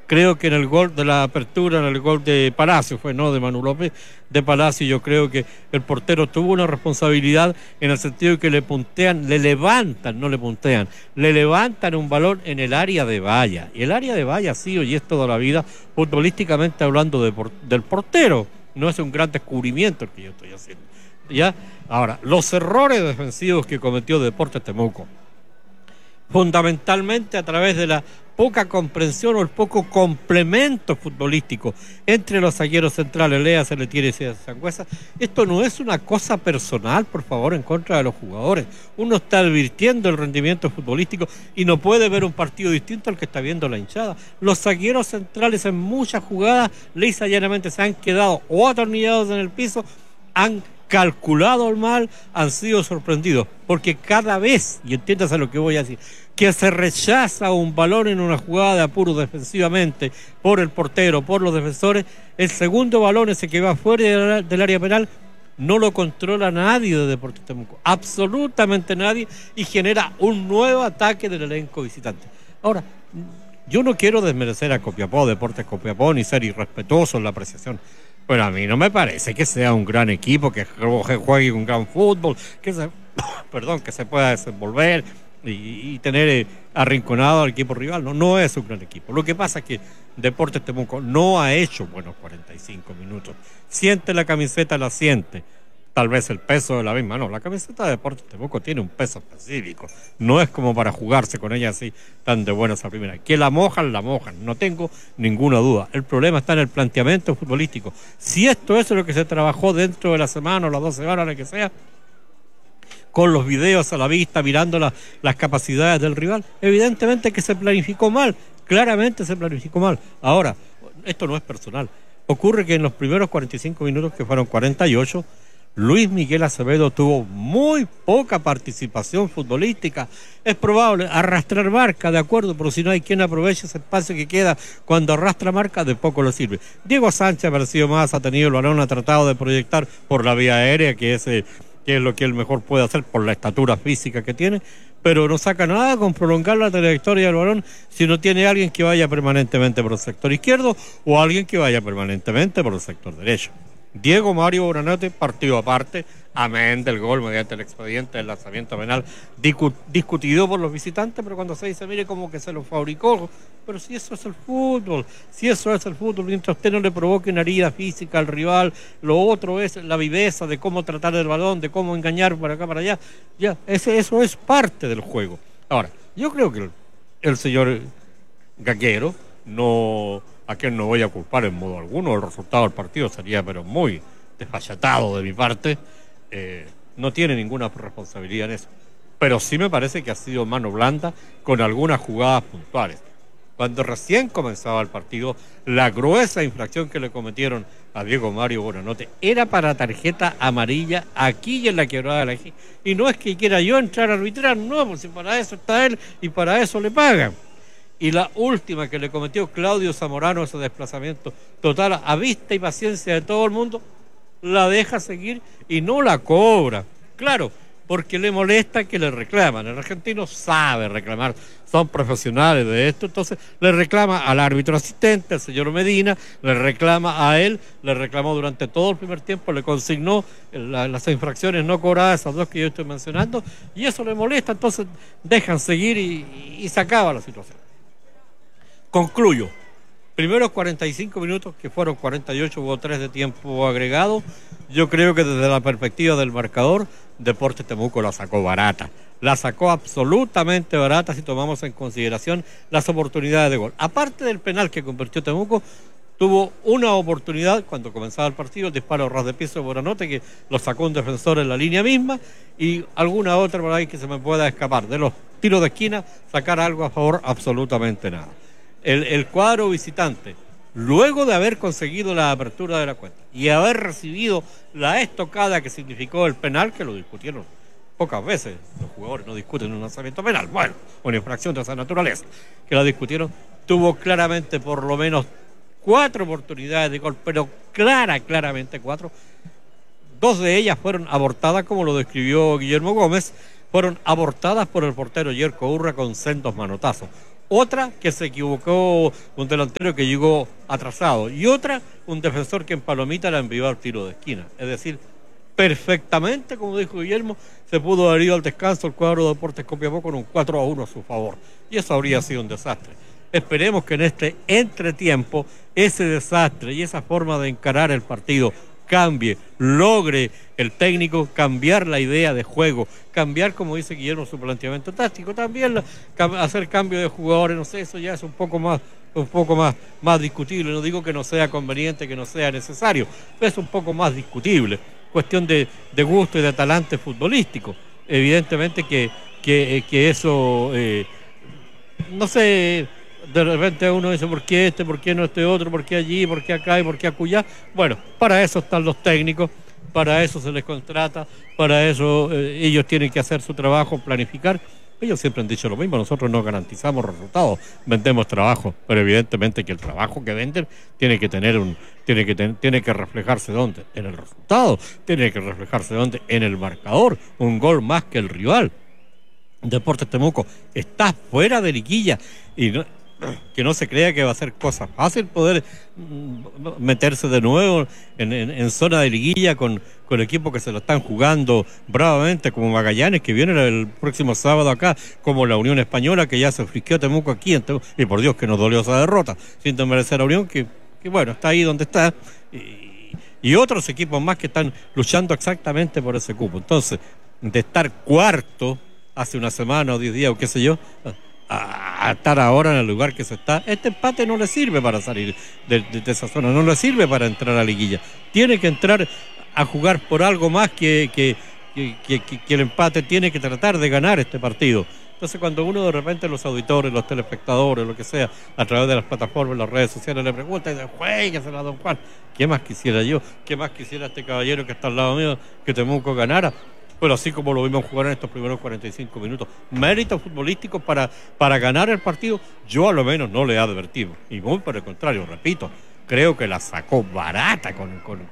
Creo que en el gol de la apertura, en el gol de Palacio, fue no de Manu López, de Palacio, yo creo que el portero tuvo una responsabilidad en el sentido de que le puntean, le levantan, no le puntean, le levantan un balón en el área de valla. Y el área de valla ha sido y es toda la vida, futbolísticamente hablando del portero. No es un gran descubrimiento el que yo estoy haciendo. ¿Ya? Ahora, los errores defensivos que cometió Deportes Temuco, fundamentalmente a través de la poca comprensión o el poco complemento futbolístico entre los zagueros centrales, Lea, Letieri y Sangüesa. Esto no es una cosa personal, por favor, en contra de los jugadores. Uno está advirtiendo el rendimiento futbolístico y no puede ver un partido distinto al que está viendo la hinchada. Los zagueros centrales en muchas jugadas, lisa y llanamente, se han quedado o atornillados en el piso, han calculado mal, han sido sorprendidos, porque cada vez, y entiéndase lo que voy a decir, que se rechaza un balón en una jugada de apuro defensivamente por el portero, por los defensores, el segundo balón, ese que va fuera del área penal, no lo controla nadie de Deportes Temuco, absolutamente nadie, y genera un nuevo ataque del elenco visitante. Ahora, yo no quiero desmerecer a Copiapó, Deportes Copiapó, ni ser irrespetuoso en la apreciación. Bueno, a mí no me parece que sea un gran equipo, que juegue un gran fútbol, que se pueda desenvolver y tener arrinconado al equipo rival. No es un gran equipo. Lo que pasa es que Deportes Temuco no ha hecho buenos 45 minutos. Siente la camiseta, la siente. Tal vez el peso de la misma, no, la camiseta de Deportes Temuco tiene un peso específico, no es como para jugarse con ella así tan de buenas a primera. Que la mojan, no tengo ninguna duda. El problema está en el planteamiento futbolístico. Si esto es lo que se trabajó dentro de la semana o las 2 semanas, la que sea, con los videos a la vista, mirando las capacidades del rival, evidentemente que se planificó mal, claramente se planificó mal. Ahora, esto no es personal. Ocurre que en los primeros 45 minutos, que fueron 48, Luis Miguel Acevedo tuvo muy poca participación futbolística. Es probable arrastrar marca, de acuerdo, pero si no hay quien aproveche ese espacio que queda cuando arrastra marca, de poco le sirve. Diego Sánchez ha parecido más, ha tenido el balón, ha tratado de proyectar por la vía aérea, que es lo que él mejor puede hacer por la estatura física que tiene, pero no saca nada con prolongar la trayectoria del balón si no tiene alguien que vaya permanentemente por el sector izquierdo o alguien que vaya permanentemente por el sector derecho. Diego Mario Buonanotte, partido aparte, amén del gol mediante el expediente del lanzamiento penal discutido por los visitantes, pero cuando se dice, mire, como que se lo fabricó, pero si eso es el fútbol, mientras usted no le provoque una herida física al rival, lo otro es la viveza de cómo tratar el balón, de cómo engañar para acá, para allá, ya, eso es parte del juego. Ahora, yo creo que el señor Gaguero a quien no voy a culpar en modo alguno, el resultado del partido sería pero muy desfachatado de mi parte, no tiene ninguna responsabilidad en eso, pero sí me parece que ha sido mano blanda con algunas jugadas puntuales. Cuando recién comenzaba el partido, la gruesa infracción que le cometieron a Diego Mario Buonanotte era para tarjeta amarilla aquí y en la Quebrada de la G, y no es que quiera yo entrar a arbitrar, no, pues si para eso está él y para eso le pagan. Y la última que le cometió Claudio Zamorano, ese desplazamiento total a vista y paciencia de todo el mundo, la deja seguir y no la cobra. Claro, porque le molesta que le reclaman. El argentino sabe reclamar, son profesionales de esto, entonces le reclama al árbitro asistente, al señor Medina, le reclama a él, le reclamó durante todo el primer tiempo, le consignó las infracciones no cobradas, esas 2 que yo estoy mencionando, y eso le molesta, entonces dejan seguir y se acaba la situación. Concluyo. Primeros 45 minutos, que fueron 48, hubo 3 de tiempo agregado. Yo creo que desde la perspectiva del marcador, Deportes Temuco la sacó barata. La sacó absolutamente barata si tomamos en consideración las oportunidades de gol. Aparte del penal que convirtió Temuco, tuvo una oportunidad cuando comenzaba el partido, el disparo a ras de piso de Buonanotte, que lo sacó un defensor en la línea misma, y alguna otra por ahí que se me pueda escapar. De los tiros de esquina, sacar algo a favor, absolutamente nada. El cuadro visitante, luego de haber conseguido la apertura de la cuenta y haber recibido la estocada que significó el penal, que lo discutieron pocas veces, los jugadores no discuten un lanzamiento penal, bueno, una infracción de esa naturaleza, que la discutieron, tuvo claramente por lo menos 4 oportunidades de gol, pero claramente 4. 2 de ellas fueron abortadas, como lo describió Guillermo Gómez, fueron abortadas por el portero Yerko Urra con sendos manotazos. Otra, que se equivocó un delantero que llegó atrasado. Y otra, un defensor que en Palomita la envió al tiro de esquina. Es decir, perfectamente, como dijo Guillermo, se pudo haber ido al descanso el cuadro de Deportes Copiapó con un 4-1 a su favor. Y eso habría sido un desastre. Esperemos que en este entretiempo ese desastre y esa forma de encarar el partido cambie, logre el técnico cambiar la idea de juego, cambiar, como dice Guillermo, su planteamiento táctico, también hacer cambio de jugadores, no sé, eso ya es un poco más discutible. No digo que no sea conveniente, que no sea necesario, pero es un poco más discutible. Cuestión de gusto y de talante futbolístico. Evidentemente que eso, no sé, de repente uno dice, ¿por qué este, por qué no este otro, por qué allí, por qué acá y por qué acullá? Bueno, para eso están los técnicos, para eso se les contrata, para eso ellos tienen que hacer su trabajo, planificar. Ellos siempre han dicho lo mismo, nosotros no garantizamos resultados, vendemos trabajo, pero evidentemente que el trabajo que venden tiene que tener tiene que reflejarse ¿dónde? En el resultado, tiene que reflejarse ¿dónde? En el marcador, un gol más que el rival. Deportes Temuco está fuera de liguilla y que no se crea que va a ser cosa fácil poder meterse de nuevo en zona de liguilla con equipos que se lo están jugando bravamente, como Magallanes, que viene el próximo sábado acá, como la Unión Española, que ya se frisqueó a Temuco aquí, y por Dios que nos dolió esa derrota, sin desmerecer a Unión, que bueno, está ahí donde está, y otros equipos más que están luchando exactamente por ese cupo. Entonces, de estar cuarto hace una semana o 10 días o qué sé yo, a estar ahora en el lugar que se está, este empate no le sirve para salir de esa zona, no le sirve para entrar a la liguilla. Tiene que entrar a jugar por algo más que el empate, tiene que tratar de ganar este partido. Entonces, cuando uno de repente, los auditores, los telespectadores, lo que sea, a través de las plataformas, las redes sociales, le pregunta y dice, juéguesela a don Juan, ¿qué más quisiera yo? ¿Qué más quisiera este caballero que está al lado mío, que Temuco ganara? Pero así como lo vimos jugar en estos primeros 45 minutos, méritos futbolísticos para ganar el partido, yo a lo menos no le he advertido. Y muy por el contrario, repito, creo que la sacó barata con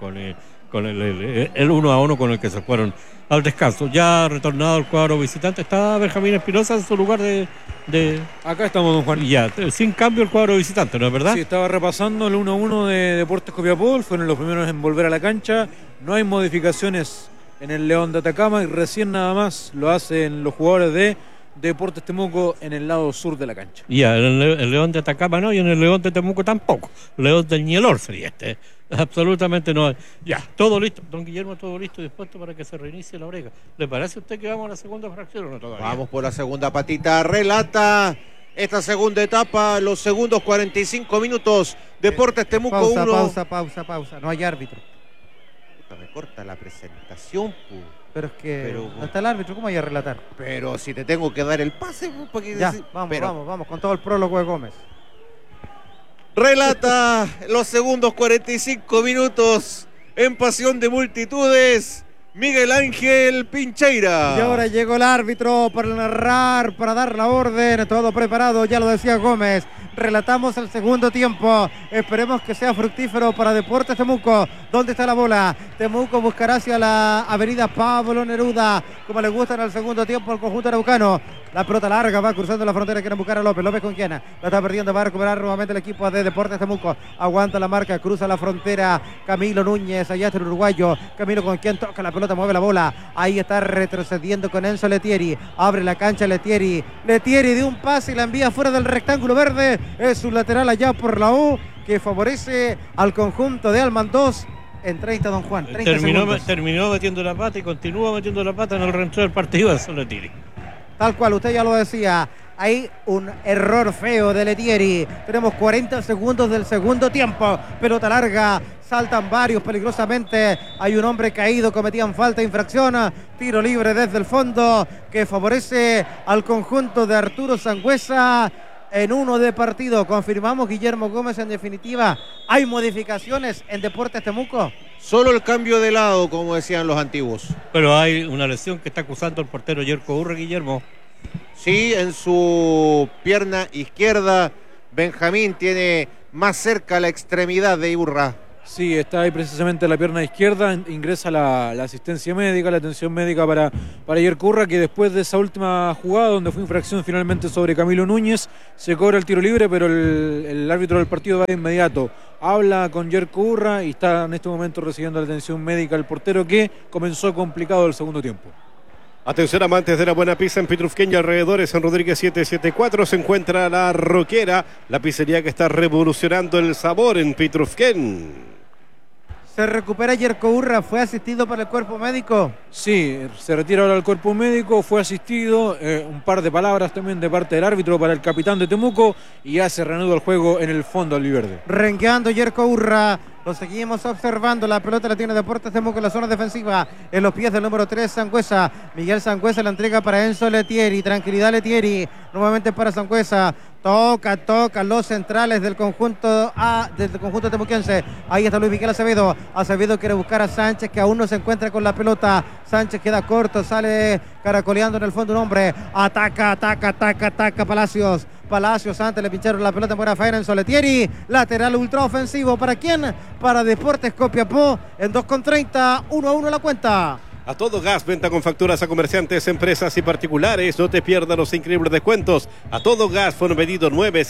el 1-1 con el que se fueron al descanso. Ya retornado el cuadro visitante, está Benjamín Espinosa en su lugar de... Acá estamos, don Juan. Ya, sin cambio el cuadro visitante, ¿no es verdad? Sí, estaba repasando el 1-1 de Deportes Copiapó, fueron los primeros en volver a la cancha, no hay modificaciones en el León de Atacama y recién nada más lo hacen los jugadores de Deportes Temuco en el lado sur de la cancha. Ya, el León de Atacama no, y en el León de Temuco tampoco. León del Ñelor sería este. Absolutamente no hay. Ya, todo listo. Don Guillermo, todo listo y dispuesto para que se reinicie la brega. ¿Le parece a usted que vamos a la segunda fracción o no todavía? Vamos por la segunda patita. Relata esta segunda etapa, los segundos 45 minutos. Deportes Temuco 1. Pausa. No hay árbitro. Me corta la presentación, Pero es que no está el árbitro, ¿cómo hay a relatar? Pero si te tengo que dar el pase, porque ya, vamos, con todo el prólogo de Gómez. Relata los segundos 45 minutos en pasión de multitudes, Miguel Ángel Pincheira. Y ahora llegó el árbitro para narrar, para dar la orden, todo preparado, ya lo decía Gómez. Relatamos el segundo tiempo, esperemos que sea fructífero para Deportes Temuco. ¿Dónde está la bola? Temuco buscará hacia la avenida Pablo Neruda, como le gusta en el segundo tiempo al conjunto araucano. La pelota larga va cruzando la frontera, quiere buscar a López. López con quién, la está perdiendo, va a recuperar nuevamente el equipo de Deportes Temuco. Aguanta la marca, cruza la frontera Camilo Núñez, allá está el uruguayo. Camilo con quien toca la pelota, mueve la bola. Ahí está retrocediendo con Enzo Letieri. Abre la cancha Letieri. Letieri de un pase y la envía fuera del rectángulo verde. Es un lateral allá por la U que favorece al conjunto de Almandós. En 30, don Juan. 30 terminó metiendo la pata y continúa metiendo la pata en el reentró del partido de Letieri. Tal cual, usted ya lo decía, hay un error feo de Letieri. Tenemos 40 segundos del segundo tiempo. Pelota larga, saltan varios peligrosamente. Hay un hombre caído, cometían falta, infracción. Tiro libre desde el fondo que favorece al conjunto de Arturo Sangüesa en uno de partido. Confirmamos, Guillermo Gómez, en definitiva, ¿hay modificaciones en Deportes Temuco? Solo el cambio de lado, como decían los antiguos. Pero hay una lesión que está acusando el portero Yerko Urre, Guillermo. Sí, en su pierna izquierda, Benjamín tiene más cerca la extremidad de Iburra. Sí, está ahí precisamente la pierna izquierda, ingresa la asistencia médica, la atención médica para Jerko Urra, que después de esa última jugada donde fue infracción finalmente sobre Camilo Núñez, se cobra el tiro libre, pero el árbitro del partido va de inmediato. Habla con Jerko Urra y está en este momento recibiendo la atención médica el portero, que comenzó complicado el segundo tiempo. Atención amantes de la buena pizza en Pitrufquén y alrededores, en Rodríguez 774 se encuentra La Roquera, la pizzería que está revolucionando el sabor en Pitrufquén. Se recupera Jerko Urra, fue asistido por el cuerpo médico. Sí, se retira ahora el cuerpo médico, fue asistido, un par de palabras también de parte del árbitro para el capitán de Temuco y ya se reanuda el juego en el fondo albiverde. Renqueando Jerko Urra, lo seguimos observando, la pelota la tiene Deportes Temuco en la zona defensiva, en los pies del número 3, Sangüesa. Miguel Sangüesa la entrega para Enzo Letieri, tranquilidad Letieri, nuevamente para Sangüesa. Toca los centrales del conjunto temuquense. Ahí está Luis Miguel Acevedo. Acevedo quiere buscar a Sánchez, que aún no se encuentra con la pelota. Sánchez queda corto, sale caracoleando en el fondo un hombre. Ataca Palacios. Palacios antes le pincharon la pelota en buena faena en Soletieri. Lateral ultra ofensivo. ¿Para quién? Para Deportes Copiapó. En 2:30, 1-1 la cuenta. A Todo Gas, venta con facturas a comerciantes, empresas y particulares. No te pierdas los increíbles descuentos. A Todo Gas, fono pedido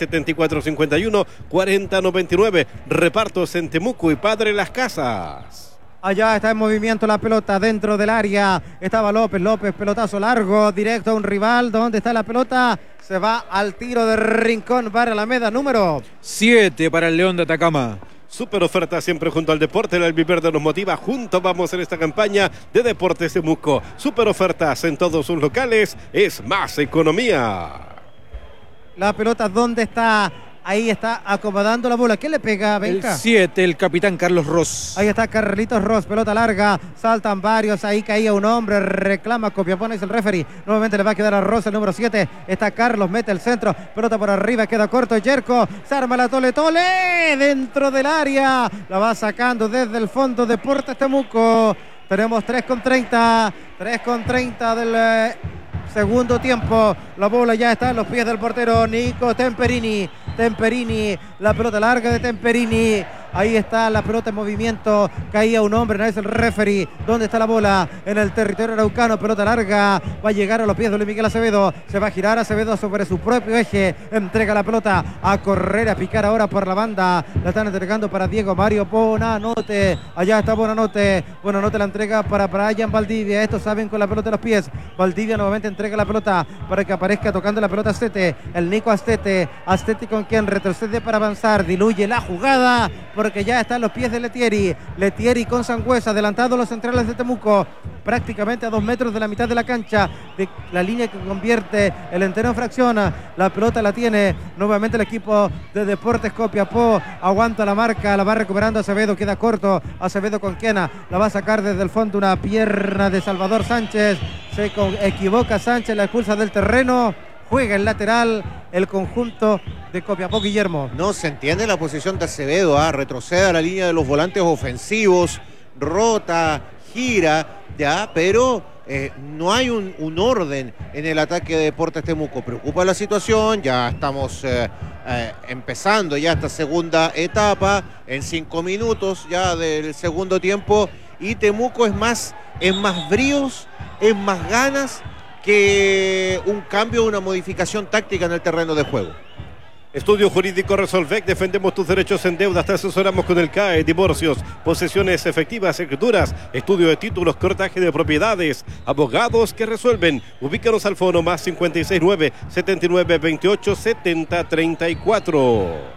97451-4099. Repartos en Temuco y Padre Las Casas. Allá está en movimiento la pelota dentro del área. Estaba López, pelotazo largo, directo a un rival. ¿Dónde está la pelota? Se va al tiro de Rincón para Alameda, número 7 para el León de Atacama. Super oferta siempre junto al deporte, el albiverde nos motiva, juntos vamos en esta campaña de Deportes Temuco. Super ofertas en todos sus locales, es más economía. La pelota, ¿dónde está? Ahí está acomodando la bola. ¿Qué le pega, Benja? El 7, el capitán Carlos Ross. Ahí está Carlitos Ross, pelota larga, saltan varios, ahí caía un hombre, reclama Copiapó, es el referee. Nuevamente le va a quedar a Ross, el número 7. Está Carlos, mete el centro, pelota por arriba, queda corto Jerko, se arma la Tole dentro del área. La va sacando desde el fondo Deportes Temuco. Tenemos 3:30 del segundo tiempo. La bola ya está en los pies del portero Nico Temperini, la pelota larga de Temperini. Ahí está la pelota en movimiento. Caía un hombre, no es el referee. ¿Dónde está la bola? En el territorio araucano. Pelota larga. Va a llegar a los pies de Luis Miguel Acevedo. Se va a girar Acevedo sobre su propio eje. Entrega la pelota a correr, a picar ahora por la banda. La están entregando para Diego Mario Bonanote. Allá está Bonanote. Bonanote la entrega para Brian Valdivia. Estos saben con la pelota en los pies. Valdivia nuevamente entrega la pelota para que aparezca tocando la pelota Astete. El Nico Astete. Astete con quien retrocede para avanzar. Diluye la jugada porque ya está en los pies de Letieri con Sangüesa, adelantado los centrales de Temuco, prácticamente a 2 metros de la mitad de la cancha, de la línea que convierte el entero en fracción. La pelota la tiene nuevamente el equipo de Deportes Copiapó, aguanta la marca, la va recuperando Acevedo, queda corto, Acevedo con Quena, la va a sacar desde el fondo, una pierna de Salvador Sánchez, se equivoca Sánchez, la expulsa del terreno. Juega el lateral el conjunto de Copiapó, Guillermo. No se entiende la posición de Acevedo, retrocede a la línea de los volantes ofensivos, rota, gira, ya, pero no hay un orden en el ataque de Deportes Temuco. Preocupa la situación, ya estamos empezando ya esta segunda etapa, en 5 minutos ya del segundo tiempo, y Temuco es más bríos, es más ganas que un cambio, una modificación táctica en el terreno de juego. Estudio Jurídico Resolvec, defendemos tus derechos en deudas, te asesoramos con el CAE, divorcios, posesiones efectivas, escrituras, estudio de títulos, cortaje de propiedades, abogados que resuelven. Ubícanos al fono más 569 79 28 70 34.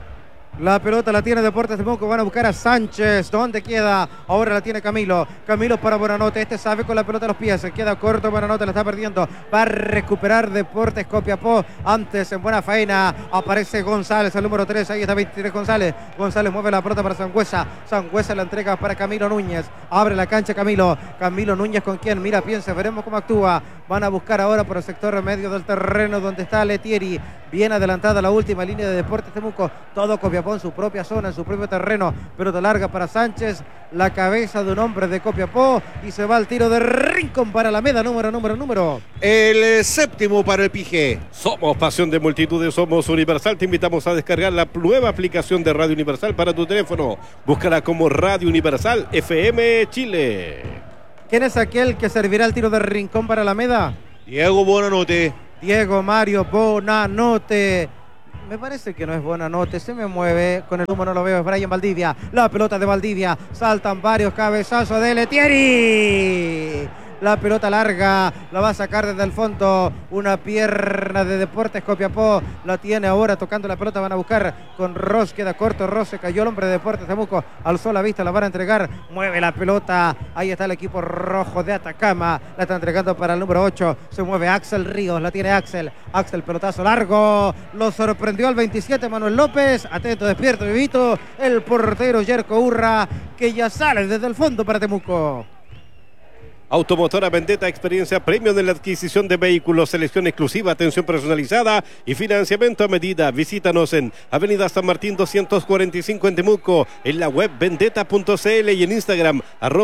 La pelota la tiene Deportes Temuco, van a buscar a Sánchez. ¿Dónde queda? Ahora la tiene Camilo para Bonanote, este sabe con la pelota a los pies, se queda corto Bonanote, la está perdiendo, va a recuperar Deportes Copiapó. Antes en buena faena aparece González, el número 3, ahí está 23 González mueve la pelota para Sangüesa la entrega para Camilo Núñez, abre la cancha Camilo Núñez con quien, mira, piensa, veremos cómo actúa, Van a buscar ahora por el sector medio del terreno donde está Letieri. Bien adelantada la última línea de Deportes Temuco. Todo Copiapó en su propia zona, en su propio terreno. Pelota larga para Sánchez. La cabeza de un hombre de Copiapó. Y se va al tiro de Rincón para Alameda. Número. El séptimo para el Pijé. Somos pasión de multitudes, somos Universal. Te invitamos a descargar la nueva aplicación de Radio Universal para tu teléfono. Búscala como Radio Universal FM Chile. ¿Quién es aquel que servirá el tiro de Rincón para Alameda? Diego Bonanote. Diego Mario Bonanote. Me parece que no es Bonanote, se me mueve, con el número no lo veo, es Brian Valdivia, la pelota de Valdivia, saltan varios cabezazos de Letieri. La pelota larga, la va a sacar desde el fondo, una pierna de Deportes Copiapó, la tiene ahora tocando la pelota, van a buscar con Ross, queda corto, Ross se cayó el hombre de Deportes Temuco, alzó la vista, la van a entregar, mueve la pelota, ahí está el equipo rojo de Atacama, la está entregando para el número 8, se mueve Axel Ríos, la tiene Axel, pelotazo largo, lo sorprendió al 27 Manuel López, atento, despierto, vivito, el portero Yerko Urra, que ya sale desde el fondo para Temuco. Automotora Vendetta, experiencia premium en la adquisición de vehículos, selección exclusiva, atención personalizada y financiamiento a medida. Visítanos en Avenida San Martín 245 en Temuco, en la web vendetta.cl y en Instagram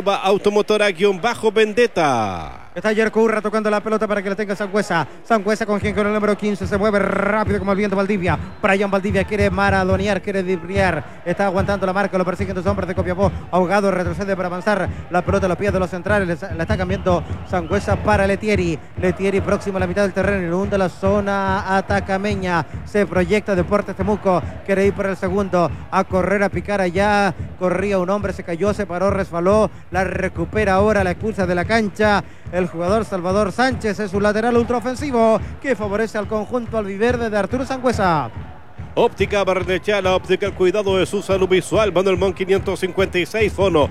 @automotora_vendetta. Está Yerko Urra tocando la pelota para que la tenga Sangüesa. Sangüesa con quien con el número 15 se mueve rápido como el viento Valdivia. Brian Valdivia quiere maradonear, quiere dribblear. Está aguantando la marca, lo persiguen dos hombres de Copiapó. Ahogado, retrocede para avanzar. La pelota a los pies de los centrales. La está cambiando Sangüesa para Letieri. Letieri próximo a la mitad del terreno. Inunda la zona atacameña. Se proyecta Deportes Temuco. Quiere ir por el segundo. A correr, a picar allá. Corría un hombre, se cayó, se paró, resbaló. La recupera ahora, la expulsa de la cancha. El jugador Salvador Sánchez es un lateral ultraofensivo que favorece al conjunto albiverde de Arturo Sangüesa. Óptica Barnechea, la óptica al cuidado de su salud visual. Manuel Montt 556, fono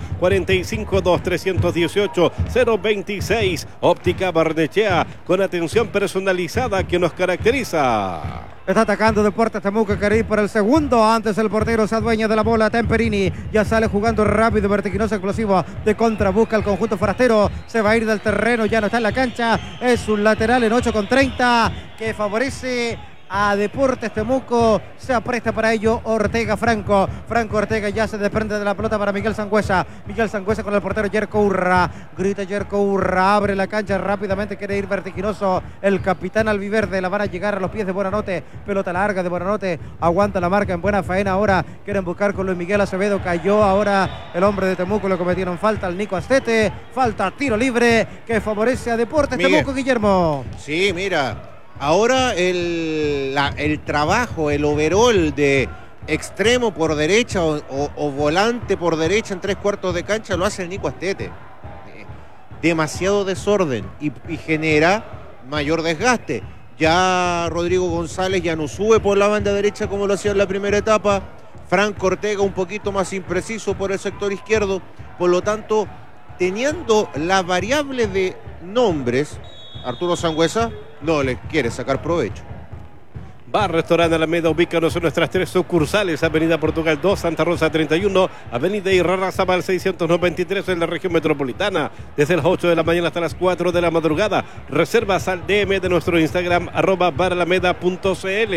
452318-026. Óptica Barnechea, con atención personalizada que nos caracteriza. Está atacando Deportes Temuco, quiere ir por el segundo. Antes el portero se adueña de la bola, Temperini. Ya sale jugando rápido, vertiginoso, explosivo. De contra busca el conjunto forastero. Se va a ir del terreno, ya no está en la cancha. Es un lateral en 8,30 que favorece a Deportes Temuco. Se apresta para ello Franco Ortega ya se desprende de la pelota para Miguel Sangüesa con el portero Yerko Urra. Grita Yerko Urra, abre la cancha rápidamente, quiere ir vertiginoso el capitán albiverde. La van a llegar a los pies de Bonanote, pelota larga de Bonanote, aguanta la marca en buena faena. Ahora quieren buscar con Luis Miguel Acevedo, cayó ahora el hombre de Temuco, le cometieron falta al Nico Astete, falta, tiro libre que favorece a Deportes Temuco, Guillermo. Sí, mira, ahora el trabajo, el overall de extremo por derecha o volante por derecha en 3/4 de cancha lo hace el Nico Astete. Demasiado desorden y genera mayor desgaste. Ya Rodrigo González ya no sube por la banda derecha como lo hacía en la primera etapa. Franco Ortega un poquito más impreciso por el sector izquierdo. Por lo tanto, teniendo la variable de nombres, Arturo Sangüesa no le quiere sacar provecho. Bar Restaurante Alameda, ubícanos en nuestras 3 sucursales: Avenida Portugal 2, Santa Rosa 31, Avenida Irarrázaval 693 en la región metropolitana, desde las 8 de la mañana hasta las 4 de la madrugada. Reservas al DM de nuestro Instagram @baralameda.cl.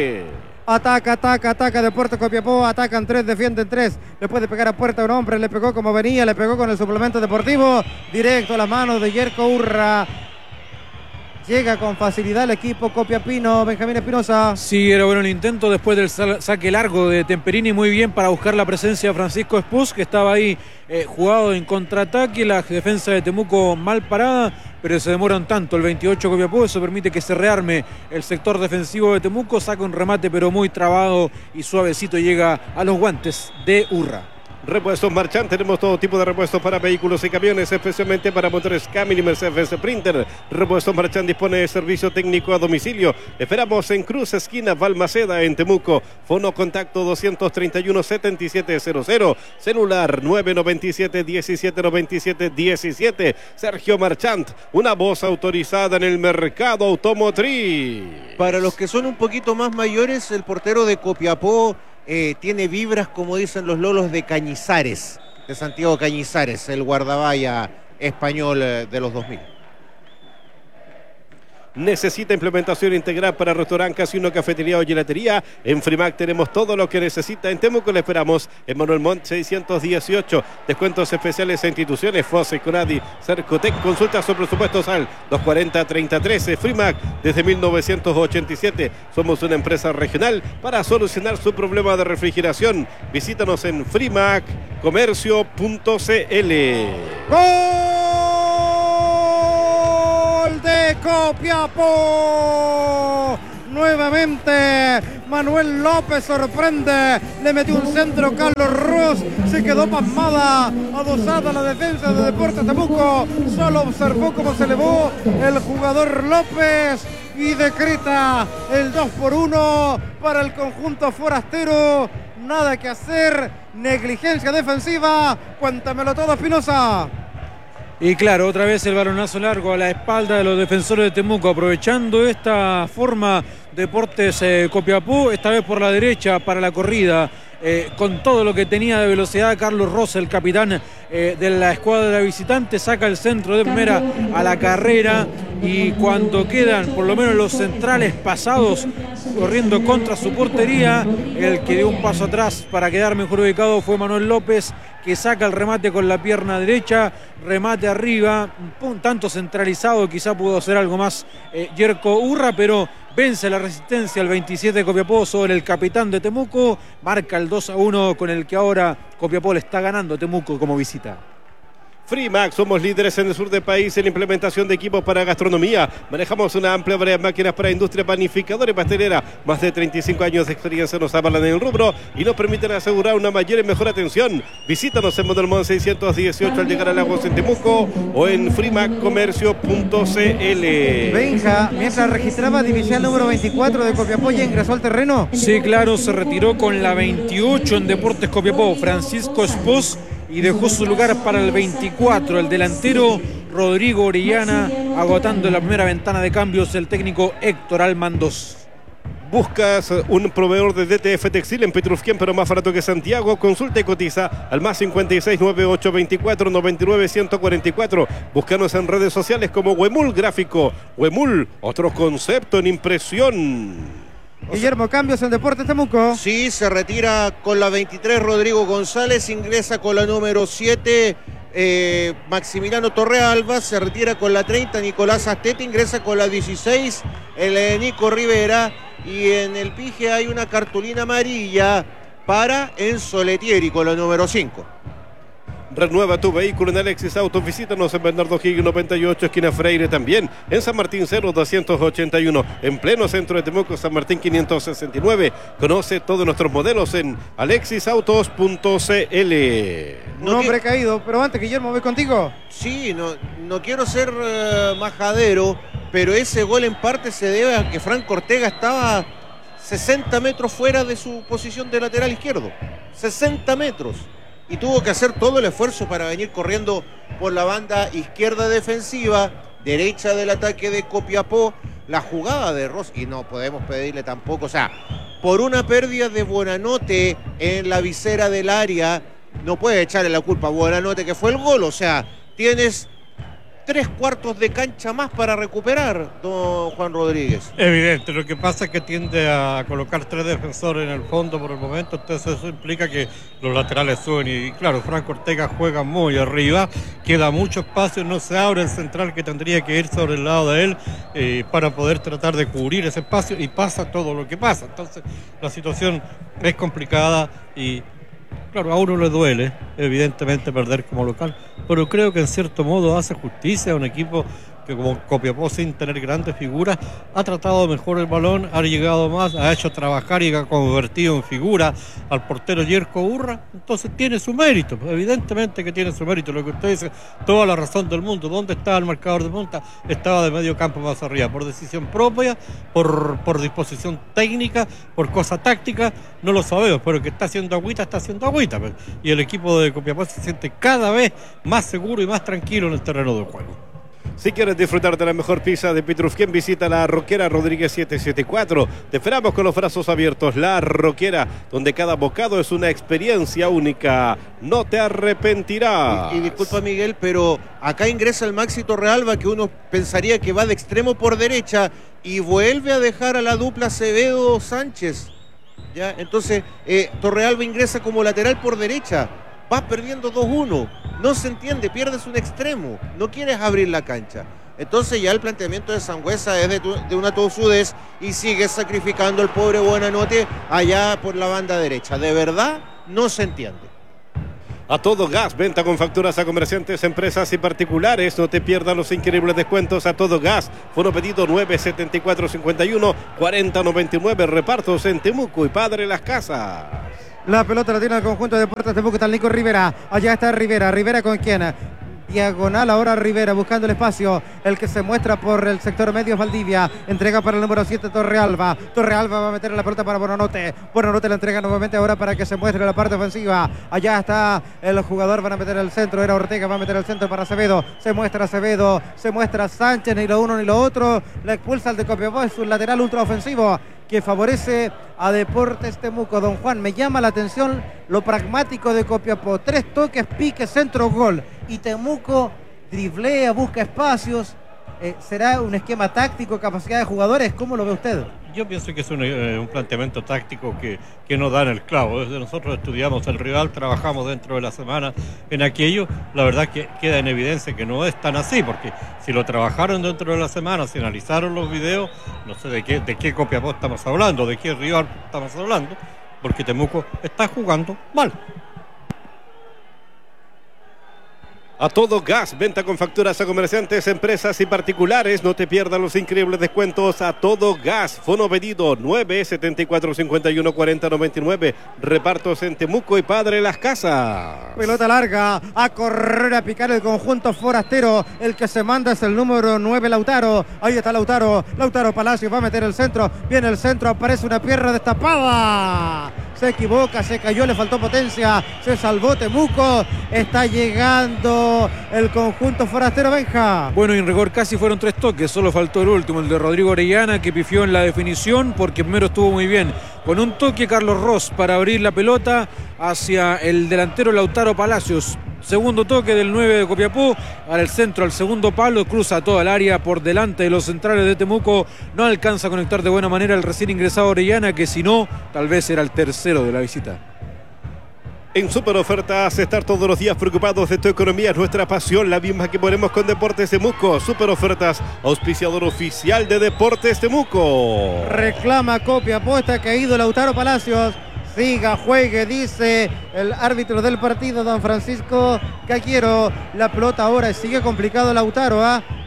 Ataca Deportes Copiapó, atacan 3, defienden 3, le puede pegar a puerta un hombre, le pegó como venía, le pegó con el suplemento deportivo, directo a la mano de Yerko Urra. Llega con facilidad el equipo copiapino, Benjamín Espinosa. Sí, era bueno el intento después del saque largo de Temperini, muy bien para buscar la presencia de Francisco Espús, que estaba ahí jugado en contraataque. La defensa de Temuco mal parada, pero se demoran tanto el 28 Copiapó, eso permite que se rearme el sector defensivo de Temuco, saca un remate pero muy trabado y suavecito llega a los guantes de Urra. Repuestos Marchand, tenemos todo tipo de repuestos para vehículos y camiones, especialmente para motores Camry y Mercedes Sprinter. Repuestos Marchand dispone de servicio técnico a domicilio. Esperamos en Cruz, esquina Balmaceda, en Temuco. Fono contacto 231-7700, celular 997-1797-17. Sergio Marchand, una voz autorizada en el mercado automotriz. Para los que son un poquito más mayores, el portero de Copiapó tiene vibras, como dicen los lolos, de Cañizares, de Santiago Cañizares, el guardabaya español de los 2000. necesita implementación integral para restaurante, casino, cafetería o gelatería. En Frimac tenemos todo lo que necesita. En Temuco le esperamos en Manuel Montt 618. Descuentos especiales a instituciones, FOSE, CONADI, Cercotec. Consulta sobre presupuestos al 240-3013. Frimac desde 1987. Somos una empresa regional para solucionar su problema de refrigeración. Visítanos en frimaccomercio.cl. ¡Gol de Copiapó! Nuevamente Manuel López sorprende, le metió un centro Carlos Ross, se quedó pasmada, adosada la defensa de Deportes Temuco, solo observó cómo se elevó el jugador López y decreta el 2-1 para el conjunto forastero. Nada que hacer, negligencia defensiva. Cuéntamelo todo, Espinosa. Y claro, otra vez el balonazo largo a la espalda de los defensores de Temuco, aprovechando esta forma Deportes Copiapó, esta vez por la derecha para la corrida. Con todo lo que tenía de velocidad, Carlos Ross, el capitán de la escuadra visitante, saca el centro de primera a la carrera, y cuando quedan por lo menos los centrales pasados corriendo contra su portería, el que dio un paso atrás para quedar mejor ubicado fue Manuel López, que saca el remate con la pierna derecha, remate arriba, un tanto centralizado, quizá pudo hacer algo más Yerko Urra, pero vence la resistencia el 27 de Copiapó sobre el capitán de Temuco, marca el 2-1 con el que ahora Copiapó le está ganando a Temuco como visita. Frimac, somos líderes en el sur del país en implementación de equipos para gastronomía. Manejamos una amplia variedad de máquinas para industria panificadora y pastelera. Más de 35 años de experiencia nos avalan en el rubro y nos permiten asegurar una mayor y mejor atención. Visítanos en Manuel Montt 618 al llegar a Lagos en Temuco o en frimaccomercio.cl. Benja, mientras registraba división número 24 de Copiapó, ¿ya ingresó al terreno? Sí, claro, se retiró con la 28 en Deportes Copiapó, Francisco Espós, y dejó su lugar para el 24, el delantero Rodrigo Orellana, agotando la primera ventana de cambios el técnico Héctor Almandos. ¿Buscas un proveedor de DTF Textil en Petrufquén, pero más barato que Santiago? Consulta y cotiza al más 56 9824 99 144. Búscanos en redes sociales como Huemul Gráfico. Huemul, otro concepto en impresión. Guillermo, cambios en Deportes Temuco. Sí, se retira con la 23 Rodrigo González, ingresa con la número 7 Maximiliano Torrealba, se retira con la 30 Nicolás Astete, ingresa con la 16 el Nico Rivera, y en el pije hay una cartulina amarilla para Enzo Letieri con la número 5. Renueva tu vehículo en Alexis Autos. Visítanos en Bernardo Higgins 98, esquina Freire, también en San Martín 0281, en pleno centro de Temuco, San Martín 569. Conoce todos nuestros modelos en alexisautos.cl. Un hombre caído, pero antes, Guillermo, voy contigo. Sí, no quiero ser majadero, pero ese gol en parte se debe a que Franco Ortega estaba 60 metros fuera de su posición de lateral izquierdo. 60 metros. Y tuvo que hacer todo el esfuerzo para venir corriendo por la banda izquierda defensiva, derecha del ataque de Copiapó. La jugada de Ross, y no podemos pedirle tampoco, o sea, por una pérdida de Buenanote en la visera del área, no puede echarle la culpa a Buenanote que fue el gol. O sea, tienes 3/4 de cancha más para recuperar, don Juan Rodríguez. Evidente, lo que pasa es que tiende a colocar 3 defensores en el fondo por el momento, entonces eso implica que los laterales suben y claro, Franco Ortega juega muy arriba, queda mucho espacio, no se abre el central que tendría que ir sobre el lado de él para poder tratar de cubrir ese espacio, y pasa todo lo que pasa. Entonces la situación es complicada y claro, a uno le duele, evidentemente, perder como local, pero creo que en cierto modo hace justicia a un equipo que como Copiapó, sin tener grandes figuras, ha tratado mejor el balón, ha llegado más, ha hecho trabajar y ha convertido en figura al portero Yerko Urra. Entonces tiene su mérito, evidentemente que tiene su mérito. Lo que usted dice, toda la razón del mundo. ¿Dónde estaba el marcador de punta? Estaba de medio campo más arriba, por decisión propia, por disposición técnica, por cosa táctica, no lo sabemos, pero que está haciendo agüita, está haciendo agüita. Y el equipo de Copiapó se siente cada vez más seguro y más tranquilo en el terreno del juego. Si quieres disfrutar de la mejor pizza de Pitrufquén, visita La Roquera Rodríguez 774. Te esperamos con los brazos abiertos. La Roquera, donde cada bocado es una experiencia única. No te arrepentirás. Y disculpa, Miguel, pero acá ingresa el Maxi Torrealba, que uno pensaría que va de extremo por derecha, y vuelve a dejar a la dupla Acevedo-Sánchez. ¿Ya? Entonces, Torrealba ingresa como lateral por derecha. Vas perdiendo 2-1. No se entiende, pierdes un extremo. No quieres abrir la cancha. Entonces ya el planteamiento de Sangüesa es de una tosudez y sigue sacrificando al pobre Buenanote allá por la banda derecha. De verdad, no se entiende. A Todo Gas, venta con facturas a comerciantes, empresas y particulares. No te pierdas los increíbles descuentos a Todo Gas. Fono pedido 974-51-4099. Repartos en Temuco y Padre Las Casas. La pelota la tiene el conjunto de Deportes Temuco, está el Nico Rivera. Allá está Rivera. ¿Rivera con quién? Diagonal ahora Rivera buscando el espacio. El que se muestra por el sector medio es Valdivia. Entrega para el número 7 Torrealba. Torrealba va a meter la pelota para Buenanote. Buenanote la entrega nuevamente ahora para que se muestre la parte ofensiva. Allá está el jugador. Van a meter el centro. Era Ortega. Va a meter el centro para Acevedo. Se muestra Acevedo. Se muestra Sánchez. Ni lo uno ni lo otro. La expulsa el de Copiapó. Es un lateral ultra ofensivo que favorece a Deportes Temuco. Don Juan, me llama la atención lo pragmático de Copiapó. 3 toques, pique, centro, gol. Y Temuco driblea, busca espacios. ¿Será un esquema táctico, capacidad de jugadores? ¿Cómo lo ve usted? Yo pienso que es un planteamiento táctico que no da en el clavo. Desde nosotros estudiamos el rival, trabajamos dentro de la semana en aquello. La verdad que queda en evidencia que no es tan así, porque si lo trabajaron dentro de la semana, si analizaron los videos, no sé de qué Copiapó estamos hablando, de qué rival estamos hablando, porque Temuco está jugando mal. A Todo Gas, venta con facturas a comerciantes, empresas y particulares. No te pierdas los increíbles descuentos a Todo Gas. Fono pedido 974-51-4099. Repartos en Temuco y Padre Las Casas. Pelota larga, a correr, a picar el conjunto forastero. El que se manda es el número 9, Lautaro. Ahí está Lautaro. Lautaro Palacios va a meter el centro. Viene el centro, aparece una pierna destapada. Se equivoca, se cayó, le faltó potencia. Se salvó Temuco. Está llegando el conjunto forastero, Benja. Bueno, y en rigor casi fueron 3 toques, solo faltó el último, el de Rodrigo Orellana, que pifió en la definición porque primero estuvo muy bien con un toque Carlos Ross para abrir la pelota hacia el delantero Lautaro Palacios. Segundo toque del 9 de Copiapó, al centro, al segundo palo, cruza toda el área por delante de los centrales de Temuco. No alcanza a conectar de buena manera el recién ingresado Orellana, que si no, tal vez era el tercero de la visita. En Super Ofertas, estar todos los días preocupados de tu economía es nuestra pasión, la misma que ponemos con Deportes Temuco. Super Ofertas, auspiciador oficial de Deportes Temuco. Reclama Copiapó, está caído Lautaro Palacios. Siga, juegue, dice el árbitro del partido, don Francisco Caquiero. La pelota ahora sigue complicado Lautaro,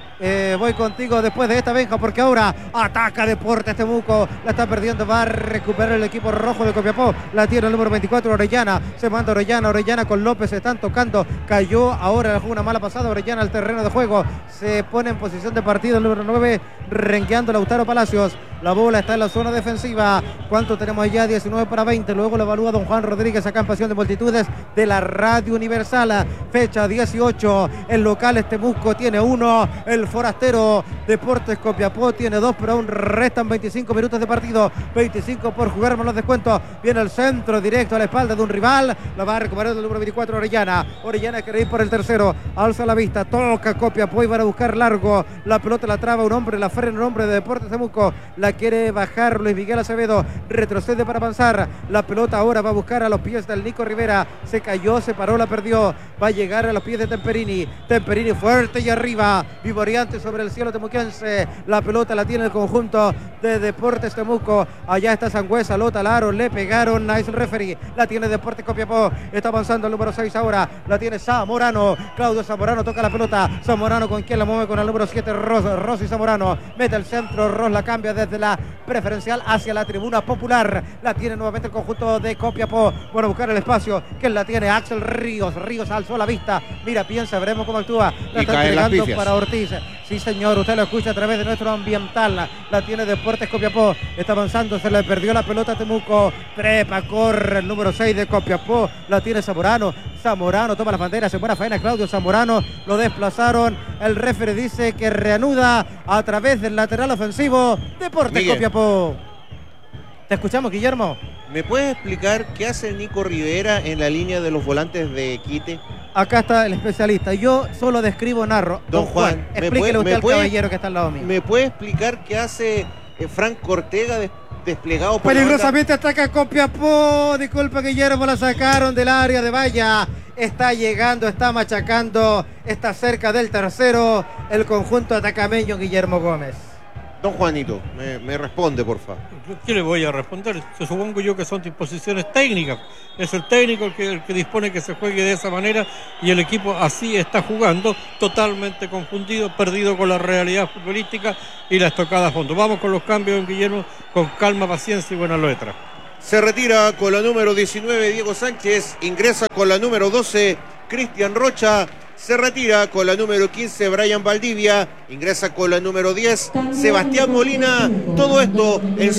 voy contigo después de esta, Benja, porque ahora ataca Deportes Temuco. La está perdiendo, va a recuperar el equipo rojo de Copiapó. La tiene el número 24, Orellana. Se manda Orellana con López, se están tocando. Cayó ahora, una mala pasada. Orellana al terreno de juego. Se pone en posición de partido el número 9, renqueando Lautaro Palacios. La bola está en la zona defensiva. ¿Cuánto tenemos allá? 19-20. Luego lo evalúa don Juan Rodríguez acá en Pasión de Multitudes de la Radio Universal. Fecha 18. El local Temuco tiene 1. El forastero Deportes Copiapó tiene 2, pero aún restan 25 minutos de partido. 25 por jugar más los descuentos. Viene el centro directo a la espalda de un rival. La va a recuperar el número 24, Orellana. Orellana quiere ir por el tercero. Alza la vista. Toca Copiapó y van a buscar largo. La pelota la traba un hombre. La frena un hombre de Deportes Temuco. La quiere bajar Luis Miguel Acevedo. Retrocede para avanzar. La pelota ahora va a buscar a los pies del Nico Rivera. Se cayó, se paró, la perdió. Va a llegar a los pies de Temperini. Temperini fuerte y arriba. Vivoreante sobre el cielo temuquense. La pelota la tiene el conjunto de Deportes Temuco. Allá está Sangüesa. Lota al aro. Le pegaron. Nice referee. La tiene Deportes Copiapó. Está avanzando el número 6 ahora. La tiene Zamorano. Claudio Zamorano toca la pelota. Zamorano con quien la mueve con el número 7. Ross y Zamorano. Mete el centro. Ross la cambia desde la preferencial hacia la tribuna popular. La tiene nuevamente el conjunto de Copiapó. Bueno, buscar el espacio. ¿Quién la tiene? Axel Ríos. Ríos alzó la vista. Mira, piensa, veremos cómo actúa. La está entregando para Ortiz. Sí, señor, usted lo escucha a través de nuestro ambiental. La tiene Deportes Copiapó. Está avanzando, se le perdió la pelota a Temuco. Trepa, corre el número 6 de Copiapó. La tiene Zamorano. Zamorano toma la bandera, se buena faena Claudio Zamorano, lo desplazaron, el referee dice que reanuda a través del lateral ofensivo Deportes Miguel. Copiapó. Te escuchamos, Guillermo. ¿Me puedes explicar qué hace Nico Rivera en la línea de los volantes de Quite? Acá está el especialista, yo solo describo, narro. Don Juan, explíquele usted al caballero que está al lado mío. ¿Me puede explicar qué hace Frank Ortega desplegado por Peligrosamente ataca Copiapó. Disculpa, Guillermo, la sacaron del área de valla. Está llegando, está machacando, está cerca del tercero el conjunto atacameño Guillermo Gómez. Don Juanito, me responde, por favor. ¿Qué le voy a responder? Supongo yo que son disposiciones técnicas. Es el técnico el que dispone que se juegue de esa manera y el equipo así está jugando, totalmente confundido, perdido con la realidad futbolística y la estocada a fondo. Vamos con los cambios, don Guillermo, con calma, paciencia y buena letra. Se retira con la número 19 Diego Sánchez, ingresa con la número 12 Cristian Rocha. Se retira con la número 15 Brian Valdivia, ingresa con la número 10 Sebastián Molina. Todo esto en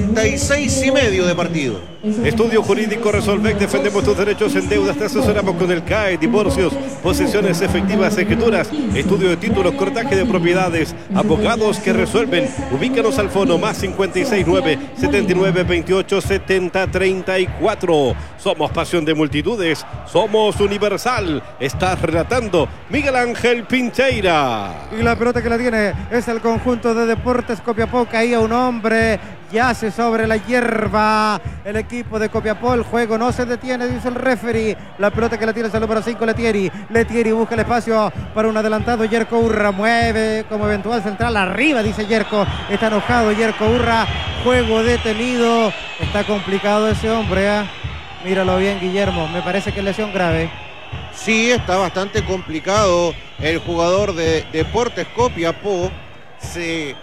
66,5 de partido. Estudio Jurídico Resolvec, defendemos tus derechos en deudas, te asesoramos con el CAE, divorcios, posesiones efectivas, escrituras, estudio de títulos, cortaje de propiedades, abogados que resuelven. Ubícanos al fono más 569 79 28 70 34. Somos pasión de multitudes, somos universal. Estás relatando Miguel Ángel Pincheira. Y la pelota que la tiene es el conjunto de Deportes Copiapó. Caía un hombre, yace sobre la hierba el equipo de Copiapó. El juego no se detiene, dice el referee. La pelota que la tiene es el número 5 Letieri. Letieri busca el espacio para un adelantado Yerko Urra. Mueve como eventual central arriba, dice Yerko. Está enojado Yerko Urra. Juego detenido. Está complicado ese hombre, ¿eh? Míralo bien, Guillermo. Me parece que es lesión grave. Sí, está bastante complicado. El jugador de Deportes Copiapó se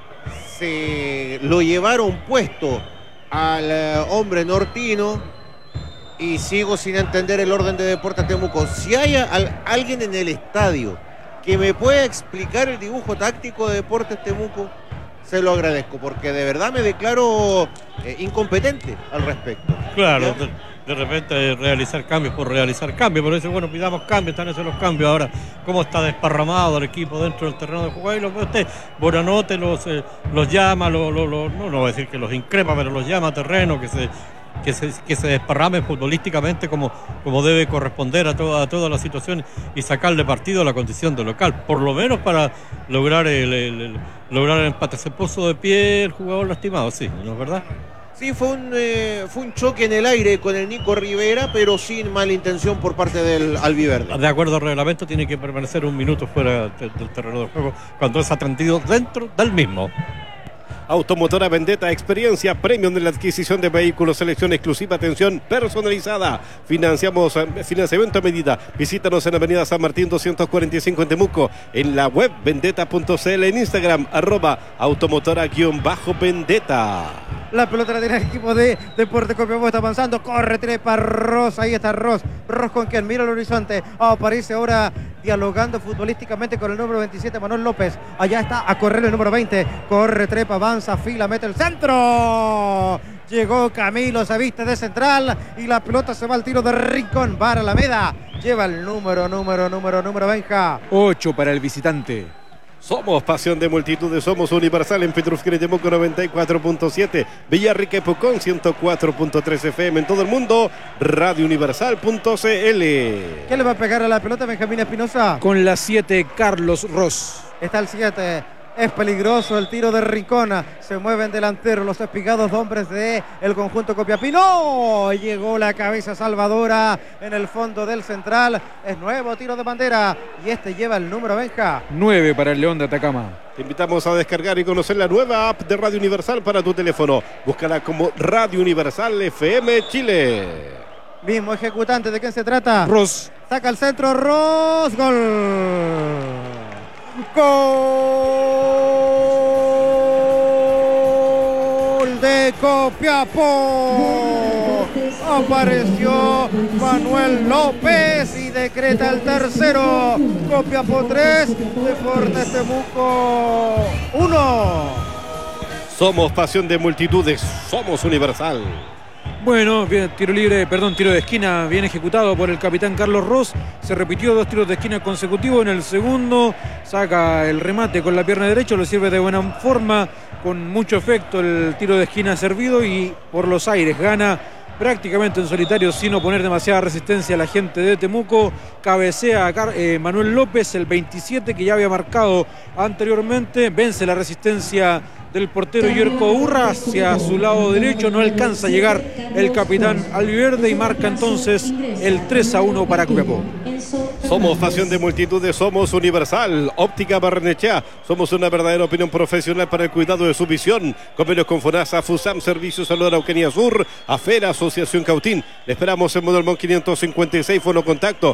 lo llevaron puesto al hombre nortino y sigo sin entender el orden de Deportes Temuco. Si hay alguien en el estadio que me pueda explicar el dibujo táctico de Deportes Temuco, se lo agradezco, porque de verdad me declaro incompetente al respecto. Claro, de repente realizar cambios por realizar cambios, pero dice, bueno, pidamos cambios, están esos los cambios. Ahora, cómo está desparramado el equipo dentro del terreno de juego, y lo ve usted, Bonanote los llama, no voy a decir que los increpa, pero los llama a terreno, que se desparrame futbolísticamente como debe corresponder a toda la situación y sacarle partido a la condición de local, por lo menos para lograr lograr el empate. Se puso de pie el jugador lastimado, sí, ¿no es verdad? Sí, fue un choque en el aire con el Nico Rivera, pero sin mala intención por parte del albiverde. De acuerdo al reglamento, tiene que permanecer un minuto fuera del terreno de juego cuando es atendido dentro del mismo. Automotora Vendetta, experiencia premium en la adquisición de vehículos, selección exclusiva, atención personalizada. Financiamiento a medida. Visítanos en Avenida San Martín 245 en Temuco, en la web vendetta.cl, en Instagram @automotora_vendetta. La pelota la tiene el equipo de Deportes Copiapó, está avanzando, corre, trepa Ross, ahí está Ross con quien mira el horizonte, aparece ahora dialogando futbolísticamente con el número 27 Manuel López, allá está a correr el número 20, corre, trepa, avanza, fila, mete el centro, llegó Camilo, se viste de central y la pelota se va al tiro de rincón para Alameda, lleva el número Benja. 8 para el visitante. Somos pasión de multitudes, somos universal en Petrusquera y Temuco 94.7, Villarrica y Pucón 104.3 FM en todo el mundo, radiouniversal.cl. ¿Qué le va a pegar a la pelota Benjamín Espinosa? Con la 7, Carlos Ross. Está el 7. Es peligroso el tiro de Rincona. Se mueven delanteros los espigados hombres de el conjunto copiapino. Llegó la cabeza salvadora en el fondo del central. Es nuevo tiro de bandera. Y este lleva el número Benja. 9 para el León de Atacama. Te invitamos a descargar y conocer la nueva app de Radio Universal para tu teléfono. Búscala como Radio Universal FM Chile. Mismo ejecutante, ¿de quién se trata? Ross. Saca el centro, Ross. Gol. Gol de Copiapó. Apareció Manuel López y decreta el tercero. Copiapó 3, Deportes Temuco 1. Somos pasión de multitudes, somos universal. Bueno, tiro de esquina bien ejecutado por el capitán Carlos Ross. Se repitió 2 tiros de esquina consecutivos. En el segundo saca el remate con la pierna derecha, lo sirve de buena forma, con mucho efecto el tiro de esquina servido y por los aires gana prácticamente en solitario sin oponer demasiada resistencia a la gente de Temuco. Cabecea a Manuel López, el 27 que ya había marcado anteriormente. Vence la resistencia del portero Yerko Urra hacia su lado derecho. No alcanza a llegar el capitán albiverde y marca entonces el 3-1 para Copiapó. Somos pasión de multitudes, somos Universal. Óptica Barrenechea. Somos una verdadera opinión profesional para el cuidado de su visión. Convenios con FONASA, FUSAM, Servicios Salud Araucanía Sur, AFERA, Asociación Cautín. Le esperamos en Model Mon 556, fono contacto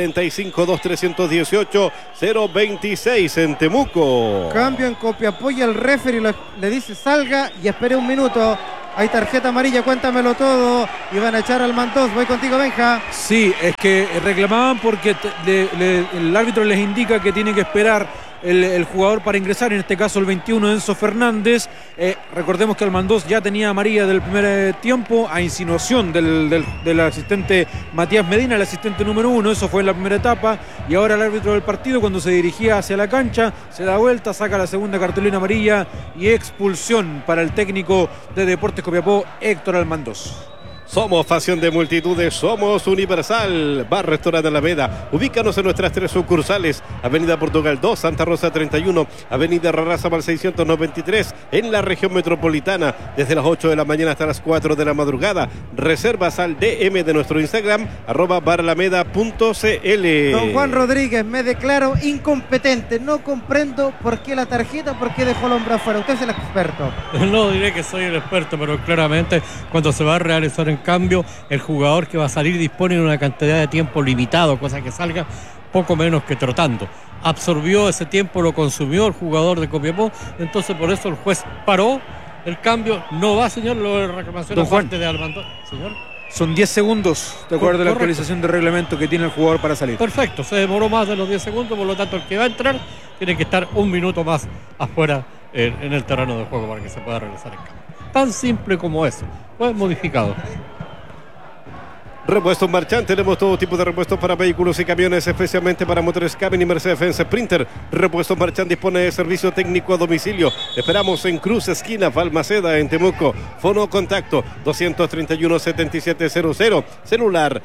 45-2318-026 en Temuco. Cambio en Copiapó y el referee le dice salga y espere un minuto. Hay tarjeta amarilla, cuéntamelo todo. Y van a echar al Mandós. Voy contigo, Benja. Sí, es que reclamaban porque el árbitro les indica que tiene que esperar el jugador para ingresar, en este caso el 21 Enzo Fernández. Recordemos que Almandós ya tenía amarilla del primer tiempo a insinuación del asistente Matías Medina, el asistente número 1, eso fue en la primera etapa, y ahora el árbitro del partido, cuando se dirigía hacia la cancha, se da vuelta, saca la segunda cartulina amarilla y expulsión para el técnico de Deportes Copiapó, Héctor Almandós. Somos pasión de multitudes, somos Universal. Bar Restaurante Alameda. Ubícanos en nuestras 3 sucursales: Avenida Portugal 2, Santa Rosa 31, Avenida Rarrázamal 693, en la región metropolitana, desde las 8 de la mañana hasta las 4 de la madrugada. Reservas al DM de nuestro Instagram, @baralameda.cl. Don Juan Rodríguez, me declaro incompetente. No comprendo por qué la tarjeta, por qué dejó el hombre afuera. Usted es el experto. No diré que soy el experto, pero claramente cuando se va a realizar en cambio, el jugador que va a salir dispone de una cantidad de tiempo limitado, cosa que salga poco menos que trotando. Absorbió ese tiempo, lo consumió el jugador de Copiapó, entonces por eso el juez paró el cambio. No va, señor, lo de reclamación aparte de Almandós. Señor. Son 10 segundos, de acuerdo a la actualización de reglamento que tiene el jugador para salir. Perfecto, se demoró más de los 10 segundos, por lo tanto el que va a entrar tiene que estar un minuto más afuera en el terreno de juego para que se pueda regresar en cambio. Tan simple como eso. Fue modificado. Repuestos Marchand, tenemos todo tipo de repuestos para vehículos y camiones, especialmente para motores Cabin y Mercedes-Benz Sprinter. Repuestos Marchand dispone de servicio técnico a domicilio. Esperamos en Cruz Esquina Balmaceda, en Temuco. Fono contacto 231-7700, celular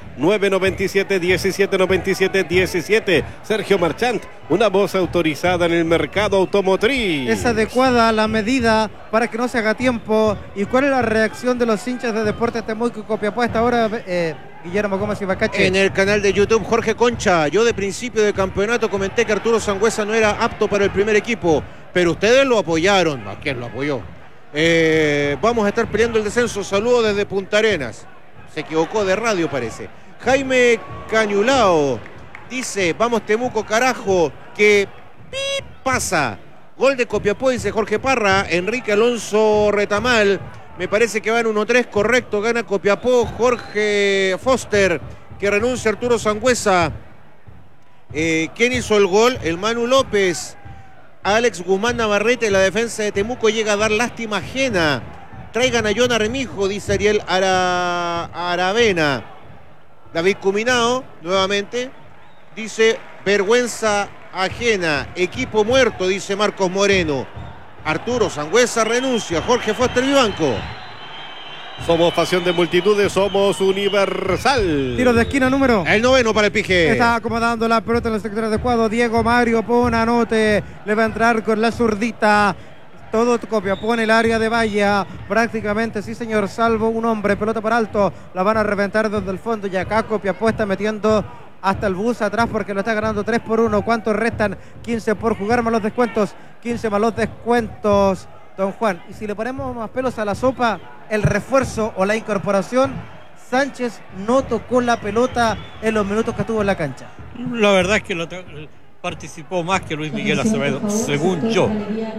997-1797-17. Sergio Marchand, una voz autorizada en el mercado automotriz. Es adecuada la medida para que no se haga tiempo. ¿Y cuál es la reacción de los hinchas de Deportes Temuco y Copiapó a esta hora? Guillermo Gómez y Bacache. En el canal de YouTube, Jorge Concha: yo de principio de campeonato comenté que Arturo Sangüesa no era apto para el primer equipo, pero ustedes lo apoyaron. ¿A quién lo apoyó? Vamos a estar peleando el descenso. Saludos desde Punta Arenas. Se equivocó de radio, parece. Jaime Cañulao dice: vamos Temuco, carajo, que pasa. Gol de Copiapó, dice Jorge Parra. Enrique Alonso Retamal: me parece que va en 1-3, correcto, gana Copiapó. Jorge Foster: que renuncia Arturo Sangüesa. ¿Quién hizo el gol? El Manu López. Alex Guzmán Navarrete: la defensa de Temuco llega a dar lástima ajena. Traigan a Jonah Remijo, dice Ariel Aravena. David Cuminao, nuevamente, dice: vergüenza ajena, equipo muerto, dice Marcos Moreno. Arturo Sangüesa renuncia. Jorge Foster Vivanco. Somos pasión de multitudes, somos Universal. Tiro de esquina número. El 9 para el Pije. Está acomodando la pelota en el sector adecuado. Diego Mario Ponanote le va a entrar con la zurdita. Todo Copiapó en el área de Bahía. Prácticamente, sí señor, salvo un hombre. Pelota para alto. La van a reventar desde el fondo. Y acá Copiapó está metiendo hasta el bus atrás porque lo está ganando 3-1. ¿Cuántos restan? 15 por jugar más los descuentos. 15 más los descuentos, don Juan. Y si le ponemos más pelos a la sopa, el refuerzo o la incorporación, Sánchez no tocó la pelota en los minutos que estuvo en la cancha. La verdad es que participó más que Luis Miguel Acevedo, según yo.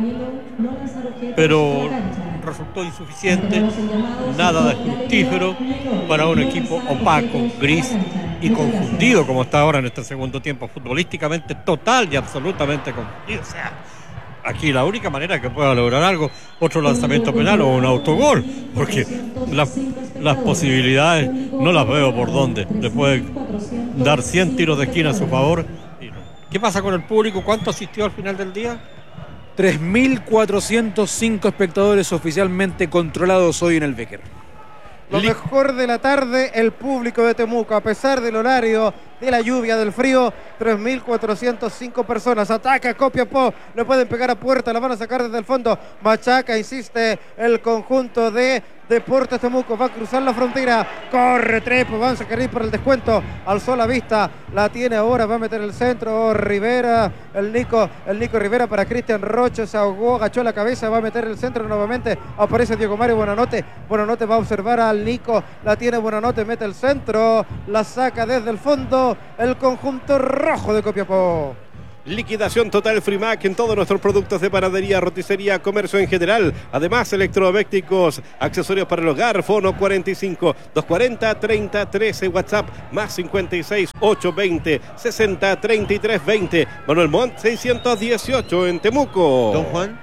Pero resultó insuficiente, nada de fructífero para un equipo opaco, gris y confundido como está ahora en este segundo tiempo, futbolísticamente total y absolutamente confundido. O sea, aquí la única manera que pueda lograr algo, otro lanzamiento penal o un autogol, porque las posibilidades no las veo por dónde. Le puede dar 100 tiros de esquina a su favor. ¿Qué pasa con el público? ¿Cuánto asistió al final del día? 3.405 espectadores oficialmente controlados hoy en el Becker. Lo mejor de la tarde, el público de Temuco, a pesar del horario, de la lluvia, del frío, 3.405 personas. Ataca Copiapó, le pueden pegar a puerta, la van a sacar desde el fondo. Machaca, insiste, el conjunto de Deportes Temuco, va a cruzar la frontera, corre Trepo, van a sacar por el descuento, alzó la vista, la tiene ahora, va a meter el centro, Rivera, el Nico Rivera para Cristian Rocha, se ahogó, agachó la cabeza, va a meter el centro nuevamente, aparece Diego Mario Buenanote va a observar al Nico, la tiene Buenanote, mete el centro, la saca desde el fondo, el conjunto rojo de Copiapó. Liquidación total Frimac en todos nuestros productos de panadería, roticería, comercio en general. Además, electrodomésticos, accesorios para el hogar. Fono 45 240 30 13. WhatsApp más 56 820 60 33 20. Manuel Montt 618 en Temuco. Don Juan,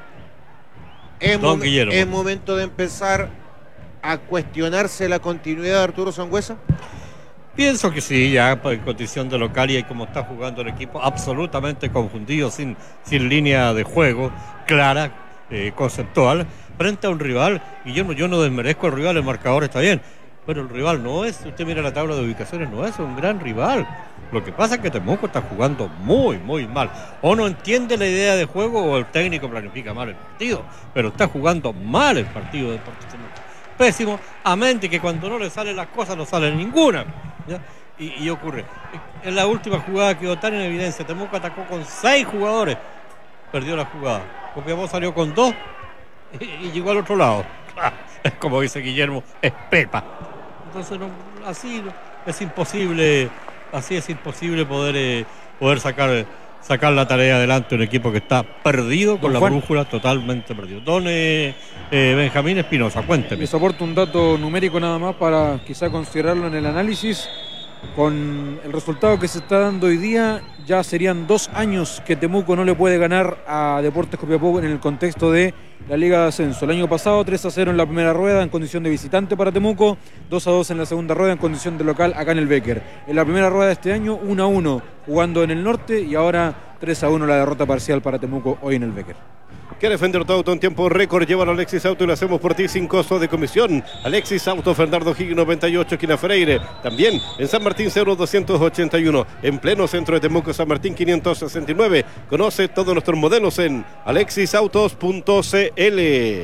¿es momento de empezar a cuestionarse la continuidad de Arturo Sangüesa? Pienso que sí, ya en condición de local y como está jugando el equipo, absolutamente confundido, sin línea de juego clara, conceptual, frente a un rival, y yo no desmerezco al rival, el marcador está bien, pero el rival no es, usted mira la tabla de ubicaciones, no es un gran rival. Lo que pasa es que Temuco está jugando muy, muy mal. O no entiende la idea de juego o el técnico planifica mal el partido, pero está jugando mal el partido de Deportes Temuco. Pésimo, amén de que cuando no le salen las cosas no sale ninguna. ¿Ya? Y ocurre. En la última jugada quedó tan en evidencia. Temuco atacó con 6 jugadores. Perdió la jugada. Copiapó salió con 2 y llegó al otro lado. Es como dice Guillermo, es Pepa. Entonces así es imposible. Así es imposible poder sacar la tarea adelante un equipo que está perdido, con la brújula totalmente perdido. Don Benjamín Espinosa, cuénteme. Les aporto un dato numérico nada más para quizá considerarlo en el análisis. Con el resultado que se está dando hoy día, ya serían 2 años que Temuco no le puede ganar a Deportes Copiapó en el contexto de la Liga de Ascenso. El año pasado 3-0 en la primera rueda en condición de visitante para Temuco, 2-2 en la segunda rueda en condición de local acá en el Becker. En la primera rueda de este año 1-1 jugando en el norte y ahora 3-1 la derrota parcial para Temuco hoy en el Becker. ¿Quieres defender tu auto en tiempo récord? Llévalo a Alexis Auto y lo hacemos por ti sin costo de comisión. Alexis Auto, Fernando Higgins 98, esquina Freire. También en San Martín 0281, en pleno centro de Temuco, San Martín 569. Conoce todos nuestros modelos en alexisautos.cl.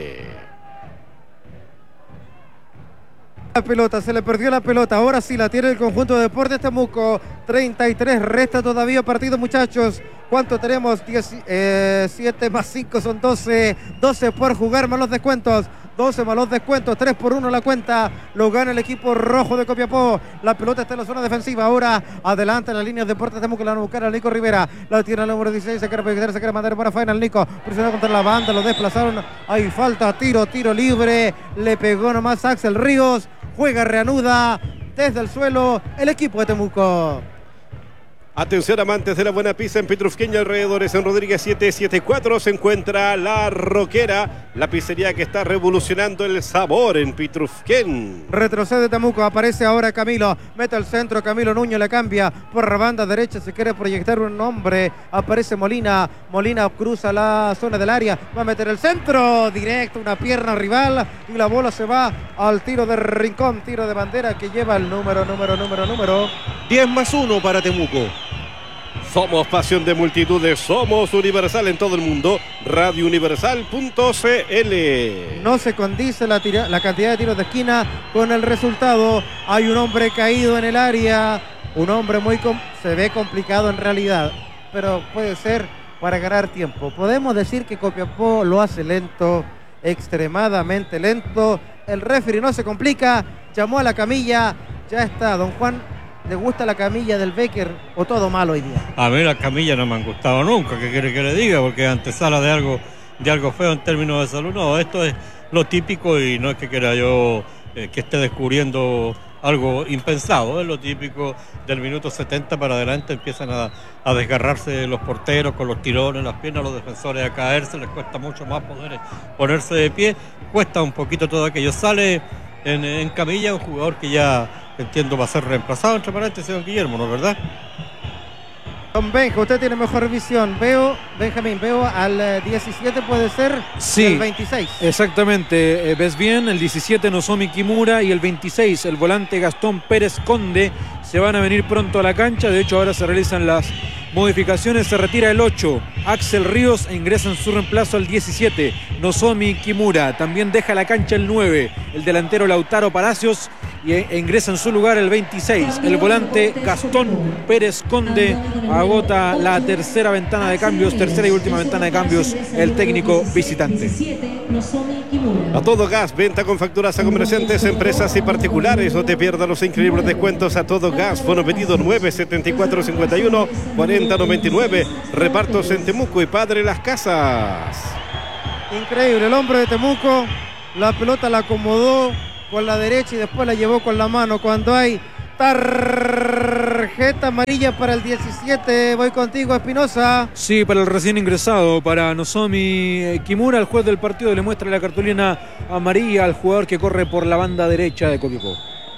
La pelota, se le perdió la pelota, ahora sí la tiene el conjunto de Deportes Temuco. 33, resta todavía partido, muchachos. ¿Cuánto tenemos? 7 más 5 son 12. 12 por jugar más los descuentos. 12 más los descuentos, 3-1 la cuenta, lo gana el equipo rojo de Copiapó. La pelota está en la zona defensiva, ahora adelante en la línea de Deportes Temuco, la van a buscar a Nico Rivera, la tiene el número 16, se quiere mandar para final. Nico presionó contra la banda, lo desplazaron, hay falta, tiro libre, le pegó nomás Axel Ríos, juega, reanuda desde el suelo el equipo de Temuco. Atención amantes de la buena pizza en Pitrufquén y alrededores, en Rodríguez 774 se encuentra La Roquera, la pizzería que está revolucionando el sabor en Pitrufquén. Retrocede Temuco, aparece ahora Camilo, mete al centro, Camilo Nuño le cambia por la banda derecha, se quiere proyectar un hombre, aparece Molina cruza la zona del área, va a meter el centro, directo, una pierna rival y la bola se va al tiro de rincón, tiro de bandera que lleva el número 10+1 para Temuco. Somos pasión de multitudes, somos Universal en todo el mundo, radiouniversal.cl. No se condice la cantidad de tiros de esquina con el resultado. Hay un hombre caído en el área, un hombre se ve complicado en realidad, pero puede ser para ganar tiempo. Podemos decir que Copiapó lo hace lento, extremadamente lento. El referee no se complica, llamó a la camilla, ya está. Don Juan, ¿le gusta la camilla del Becker o todo malo hoy día? A mí las camillas no me han gustado nunca, ¿qué quiere que le diga? Porque antesala de algo feo en términos de salud. No, esto es lo típico y no es que quiera yo que esté descubriendo algo impensado, es lo típico del minuto 70 para adelante, empiezan a desgarrarse los porteros con los tirones, las piernas, los defensores a caerse, les cuesta mucho más poder ponerse de pie, cuesta un poquito todo aquello. Sale en camilla, un jugador que ya entiendo va a ser reemplazado, entre paréntesis, don Guillermo, ¿no es verdad? Don Benja, usted tiene mejor visión. Benjamín, veo al 17 puede ser, sí, y el 26. Exactamente, ves bien, el 17 Nozomi Kimura y el 26 el volante Gastón Pérez Conde se van a venir pronto a la cancha. De hecho, ahora se realizan las modificaciones. Se retira el 8 Axel Ríos e ingresa en su reemplazo el 17 Nozomi Kimura. También deja la cancha el 9 el delantero Lautaro Palacios e ingresa en su lugar el 26 el volante Gastón Pérez Conde. Agota la tercera ventana de cambios, tercera y última ventana de cambios el técnico visitante. A Todo Gas, venta con facturas a comerciantes, empresas y particulares. No te pierdas los increíbles descuentos a Todo Gas. Fono pedido 97451 4099. Repartos en Temuco y Padre Las Casas. Increíble, el hombre de Temuco, la pelota la acomodó con la derecha y después la llevó con la mano. Cuando hay tarjeta amarilla para el 17, voy contigo, Espinosa. Sí, para el recién ingresado, para Nozomi Kimura, el juez del partido le muestra la cartulina amarilla al jugador que corre por la banda derecha de Copiapó.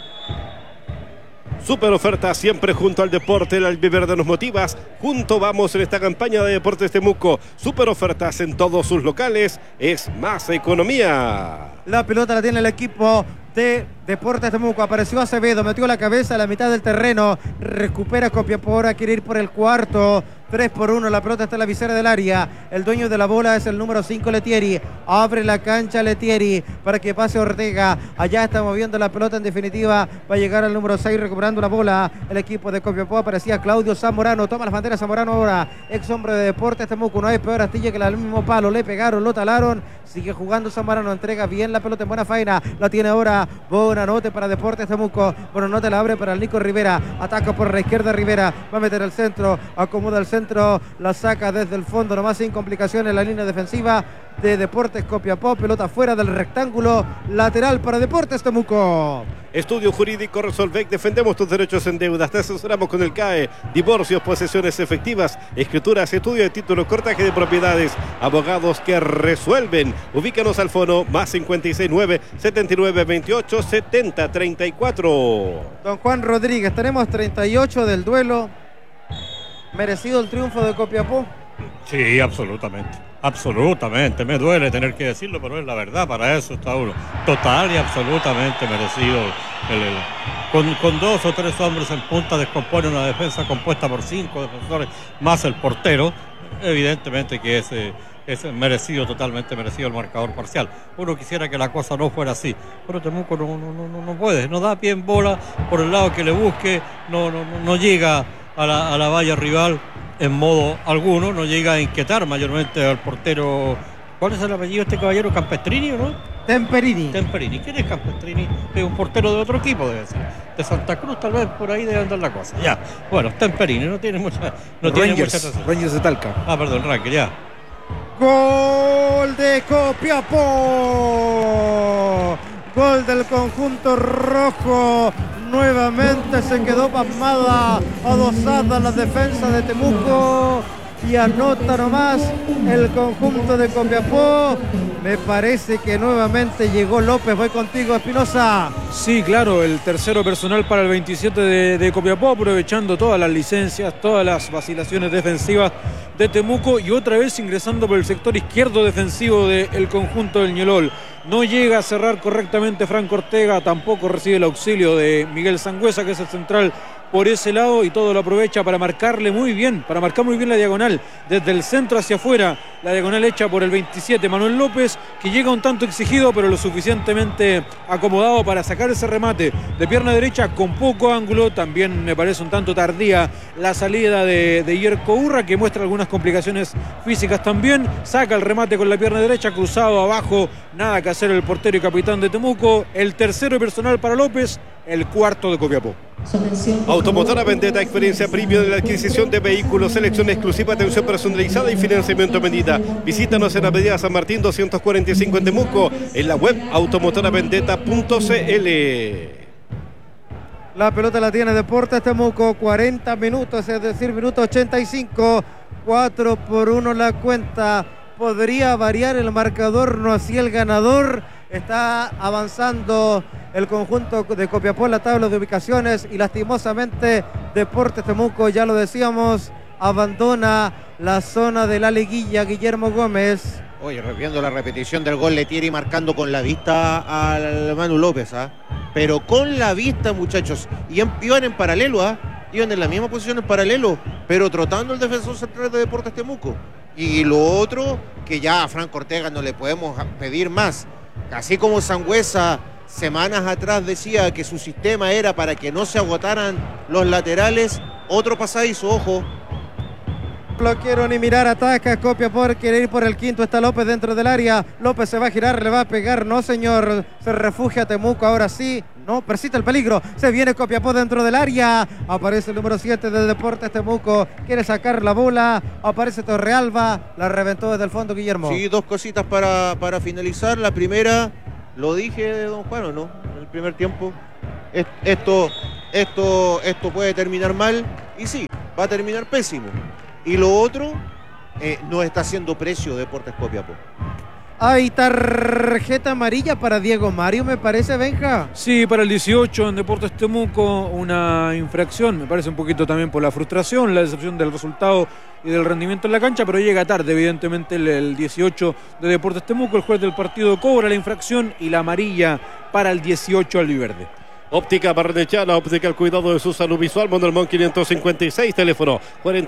Super oferta siempre junto al deporte, el albiverde nos motivas. Junto vamos en esta campaña de Deportes Temuco. Super ofertas en todos sus locales, es más economía. La pelota la tiene el equipo de Deportes Temuco. Apareció Acevedo, metió la cabeza a la mitad del terreno, recupera Copiapó, ahora quiere ir por el cuarto. 3-1, la pelota está en la visera del área. El dueño de la bola es el número 5, Letieri. Abre la cancha Letieri para que pase Ortega. Allá está moviendo la pelota, en definitiva va a llegar al número 6 recuperando la bola. El equipo de Copiapó, aparecía Claudio Zamorano. Toma las banderas Zamorano ahora, ex hombre de Deportes Temuco. No hay peor astilla que el mismo palo. Le pegaron, lo talaron. Sigue jugando Zamorano, entrega bien la pelota en buena faena. La tiene ahora Bonanote para Deportes Temuco. Bonanote la abre para el Nico Rivera. Ataca por la izquierda Rivera. Va a meter al centro, acomoda el centro, la saca desde el fondo, nomás sin complicaciones la línea defensiva de Deportes Copiapó. Pelota fuera del rectángulo, lateral para Deportes Temuco. Estudio Jurídico Resolvec, defendemos tus derechos en deudas, te asesoramos con el CAE, divorcios, posesiones efectivas, escrituras, estudio de títulos, cortaje de propiedades, abogados que resuelven. Ubícanos al fono más 569 7928 7034. Don Juan Rodríguez, tenemos 38 del duelo. ¿Merecido el triunfo de Copiapó? Sí, absolutamente. Absolutamente, me duele tener que decirlo, pero es la verdad, para eso está uno. Total y absolutamente merecido. Con 2 o 3 hombres en punta descompone una defensa compuesta por 5 defensores más el portero. Evidentemente que es merecido, totalmente merecido el marcador parcial. Uno quisiera que la cosa no fuera así, pero Temuco no puede, no da pie en bola por el lado que le busque, no llega a la valla rival en modo alguno, no llega a inquietar mayormente al portero. ¿Cuál es el apellido de este caballero? ¿Campestrini o no? Temperini. ¿Quién es Campestrini? Es un portero de otro equipo, debe ser. De Santa Cruz, tal vez, por ahí debe andar la cosa. Ya, bueno, Temperini, no tiene mucha... Rangers de Talca. Perdón, Ranger, ya. Gol de Copiapó. Gol del conjunto rojo. Nuevamente se quedó pasmada, adosada la defensa de Temuco y anota nomás el conjunto de Copiapó. Me parece que nuevamente llegó López. Voy contigo, Espinosa. Sí, claro, el tercero personal para el 27 de Copiapó, aprovechando todas las licencias, todas las vacilaciones defensivas de Temuco y otra vez ingresando por el sector izquierdo defensivo del conjunto del Ñolol. No llega a cerrar correctamente Franco Ortega, tampoco recibe el auxilio de Miguel Sangüesa, que es el central por ese lado, y todo lo aprovecha para marcarle muy bien, para marcar muy bien la diagonal, desde el centro hacia afuera, la diagonal hecha por el 27 Manuel López, que llega un tanto exigido, pero lo suficientemente acomodado para sacar ese remate de pierna derecha con poco ángulo. También me parece un tanto tardía la salida de Yerko Urra, que muestra algunas complicaciones físicas también. Saca el remate con la pierna derecha, cruzado abajo, nada que hacer el portero y capitán de Temuco. El tercero personal para López, el cuarto de Copiapó. Automotora Vendetta, experiencia premium en la adquisición de vehículos, selección exclusiva, atención personalizada y financiamiento a medida. Visítanos en Avenida San Martín 245 en Temuco, en la web automotoravendetta.cl. La pelota la tiene Deportes Temuco, 40 minutos, es decir, minuto 85, 4-1 la cuenta. Podría variar el marcador, no así el ganador, Está avanzando el conjunto de Copiapó en la tabla de ubicaciones y lastimosamente Deportes Temuco, ya lo decíamos, abandona la zona de la liguilla. Guillermo Gómez. Oye, viendo la repetición del gol, Letieri marcando con la vista al Manu López, pero con la vista, muchachos, y iban en paralelo, iban en la misma posición en paralelo, pero trotando el defensor central de Deportes Temuco. Y lo otro, que ya a Franco Ortega no le podemos pedir más, así como Sangüesa semanas atrás decía que su sistema era para que no se agotaran los laterales, otro pasadizo, ojo. Lo quiero ni mirar, ataca Copiapó, quiere ir por el quinto, está López dentro del área, López se va a girar, le va a pegar, no señor, se refugia Temuco, ahora sí, no, persiste el peligro, se viene Copiapó dentro del área, aparece el número 7 de Deportes Temuco, quiere sacar la bola, aparece Torrealba, la reventó desde el fondo Guillermo. Sí, dos cositas para finalizar, la primera, lo dije don Juan, ¿o no? En el primer tiempo, esto puede terminar mal, y sí, va a terminar pésimo. Y lo otro, no está haciendo precio Deportes Copiapó. Hay tarjeta amarilla para Diego Mario, me parece, Benja. Sí, para el 18 en Deportes Temuco, una infracción, me parece un poquito también por la frustración, la decepción del resultado y del rendimiento en la cancha, pero llega tarde, evidentemente, el 18 de Deportes Temuco. El juez del partido cobra la infracción y la amarilla para el 18 albiverde. Óptica Barnechea, la óptica al cuidado de su salud visual. Mondelmont 556, teléfono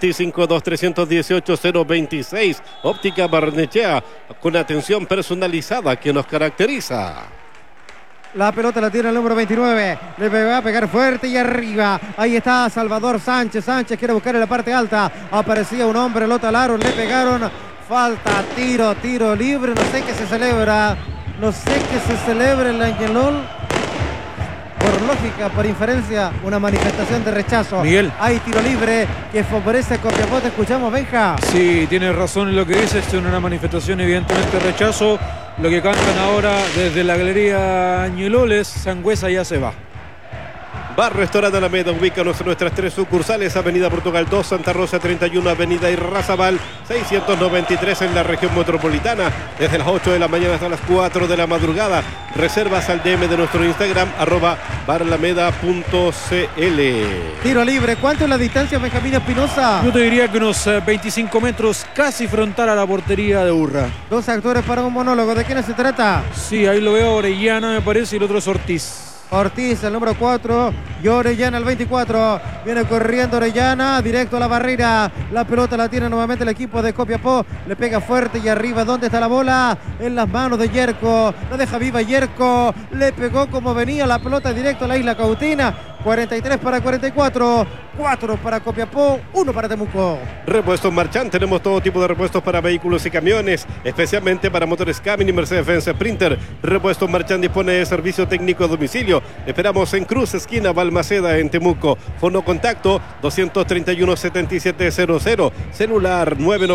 45-2318-026. Óptica Barnechea, con atención personalizada que nos caracteriza. La pelota la tiene el número 29. Le va a pegar fuerte y arriba. Ahí está Salvador Sánchez. Sánchez quiere buscar en la parte alta. Aparecía un hombre, lo talaron, le pegaron. Falta, tiro libre. No sé qué se celebra. No sé qué se celebra en la Angelol. Por lógica, por inferencia, una manifestación de rechazo. Miguel. Hay tiro libre que favorece a Copiapó. Te escuchamos, Benja. Sí, tienes razón en lo que dices. Es una manifestación evidentemente de rechazo. Lo que cantan ahora desde la galería Añeloles, Sangüesa ya se va. Bar Restaurante Alameda, ubícanos en nuestras tres sucursales: Avenida Portugal 2, Santa Rosa 31, Avenida Irrazabal 693 en la región metropolitana, desde las 8 de la mañana hasta las 4 de la madrugada. Reservas al DM de nuestro Instagram, @baralameda.cl. Tiro libre, ¿cuánto es la distancia, Benjamín Espinosa? Yo te diría que unos 25 metros, casi frontal a la portería de Urra. Dos actores para un monólogo, ¿de quién se trata? Sí, ahí lo veo, Orellana me parece, y el otro es Ortiz. Ortiz, el número 4, y Orellana el 24, viene corriendo Orellana, directo a la barrera, la pelota la tiene nuevamente el equipo de Copiapó, le pega fuerte y arriba, ¿dónde está la bola? En las manos de Yerko, la deja viva Yerko, le pegó como venía la pelota directo a la Isla Cautina, 43 para 44, 4 para Copiapó, 1 para Temuco. Repuestos Marchand, tenemos todo tipo de repuestos para vehículos y camiones, especialmente para motores Cummins y Mercedes-Benz Sprinter. Repuestos Marchand dispone de servicio técnico a domicilio. Esperamos en Cruz, esquina Balmaceda, en Temuco. Fono contacto 231-7700, celular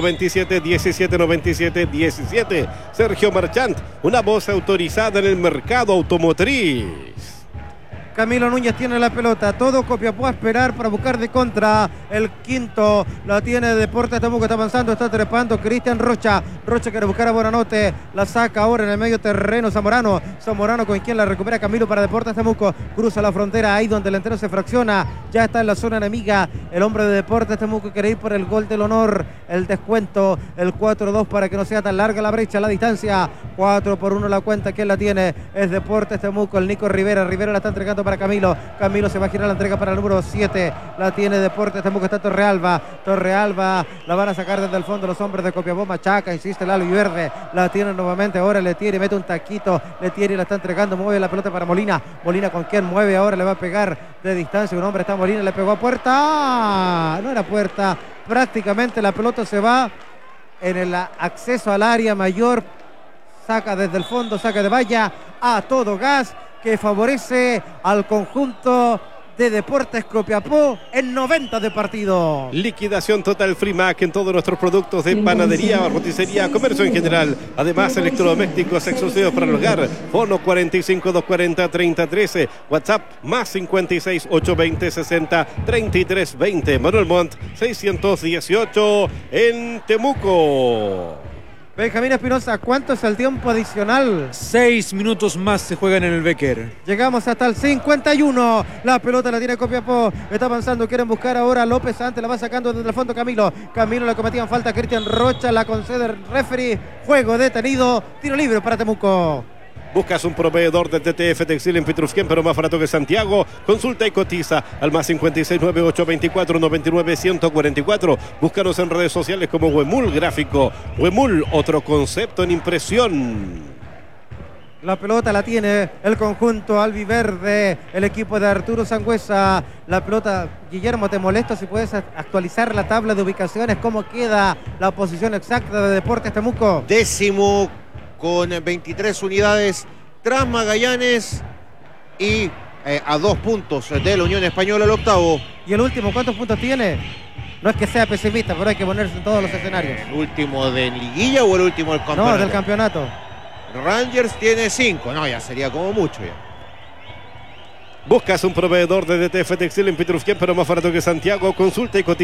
997-1797-17. Sergio Marchand, una voz autorizada en el mercado automotriz. Camilo Núñez tiene la pelota, todo Copiapó a esperar para buscar de contra. El quinto la tiene Deportes Temuco, está avanzando, está trepando Cristian Rocha. Rocha quiere buscar a Bonanote, la saca ahora en el medio terreno Zamorano con quien la recupera Camilo para Deportes Temuco. Cruza la frontera ahí donde el entero se fracciona, ya está en la zona enemiga. El hombre de Deportes Temuco quiere ir por el gol del honor, el descuento, el 4-2 para que no sea tan larga la brecha, la distancia. 4-1 la cuenta, quien la tiene es Deportes Temuco, el Nico Rivera la está entregando para Camilo se va a girar la entrega para el número 7, la tiene Deportes Temuco, está Torrealba la van a sacar desde el fondo los hombres de Copiapó, machaca, insiste Lalo y Verde, la tiene nuevamente ahora Letieri, mete un taquito, Letieri la está entregando, mueve la pelota para Molina con quien mueve ahora, le va a pegar de distancia, un hombre está Molina, le pegó a puerta, no era puerta, prácticamente la pelota se va en el acceso al área mayor, saca desde el fondo, saca de valla a todo gas, que favorece al conjunto de Deportes Copiapó en 90 de partido. Liquidación total Frimac en todos nuestros productos de panadería, roticería, comercio en general. Además, electrodomésticos exclusivos para el hogar. Fono 45-240-3013. WhatsApp más 56-820-60-3320. Manuel Montt 618 en Temuco. Benjamín Espinosa, ¿cuánto es el tiempo adicional? 6 minutos más se juegan en el Becker. Llegamos hasta el 51. La pelota la tiene Copiapó. Está avanzando. Quieren buscar ahora a López antes. La va sacando desde el fondo Camilo. Camilo le cometían falta a Cristian Rocha. La concede el referee. Juego detenido. Tiro libre para Temuco. Buscas un proveedor de TTF Textil en Petrufquén, pero más barato que Santiago. Consulta y cotiza al más 569-824-99-144. Búscanos en redes sociales como Huemul Gráfico. Huemul, otro concepto en impresión. La pelota la tiene el conjunto albiverde, el equipo de Arturo Sangüesa. La pelota, Guillermo, ¿te molesta si puedes actualizar la tabla de ubicaciones? ¿Cómo queda la posición exacta de Deportes Temuco? 10º con 23 unidades tras Magallanes y a 2 puntos de la Unión Española el octavo. ¿Y el último cuántos puntos tiene? No es que sea pesimista, pero hay que ponerse en todos los escenarios. ¿El último de liguilla o el último del campeonato? No, del campeonato. Rangers tiene 5. No, ya sería como mucho ya. Buscas un proveedor de DTF Textil en Petrufquén, pero más barato que Santiago. Consulta y cotiza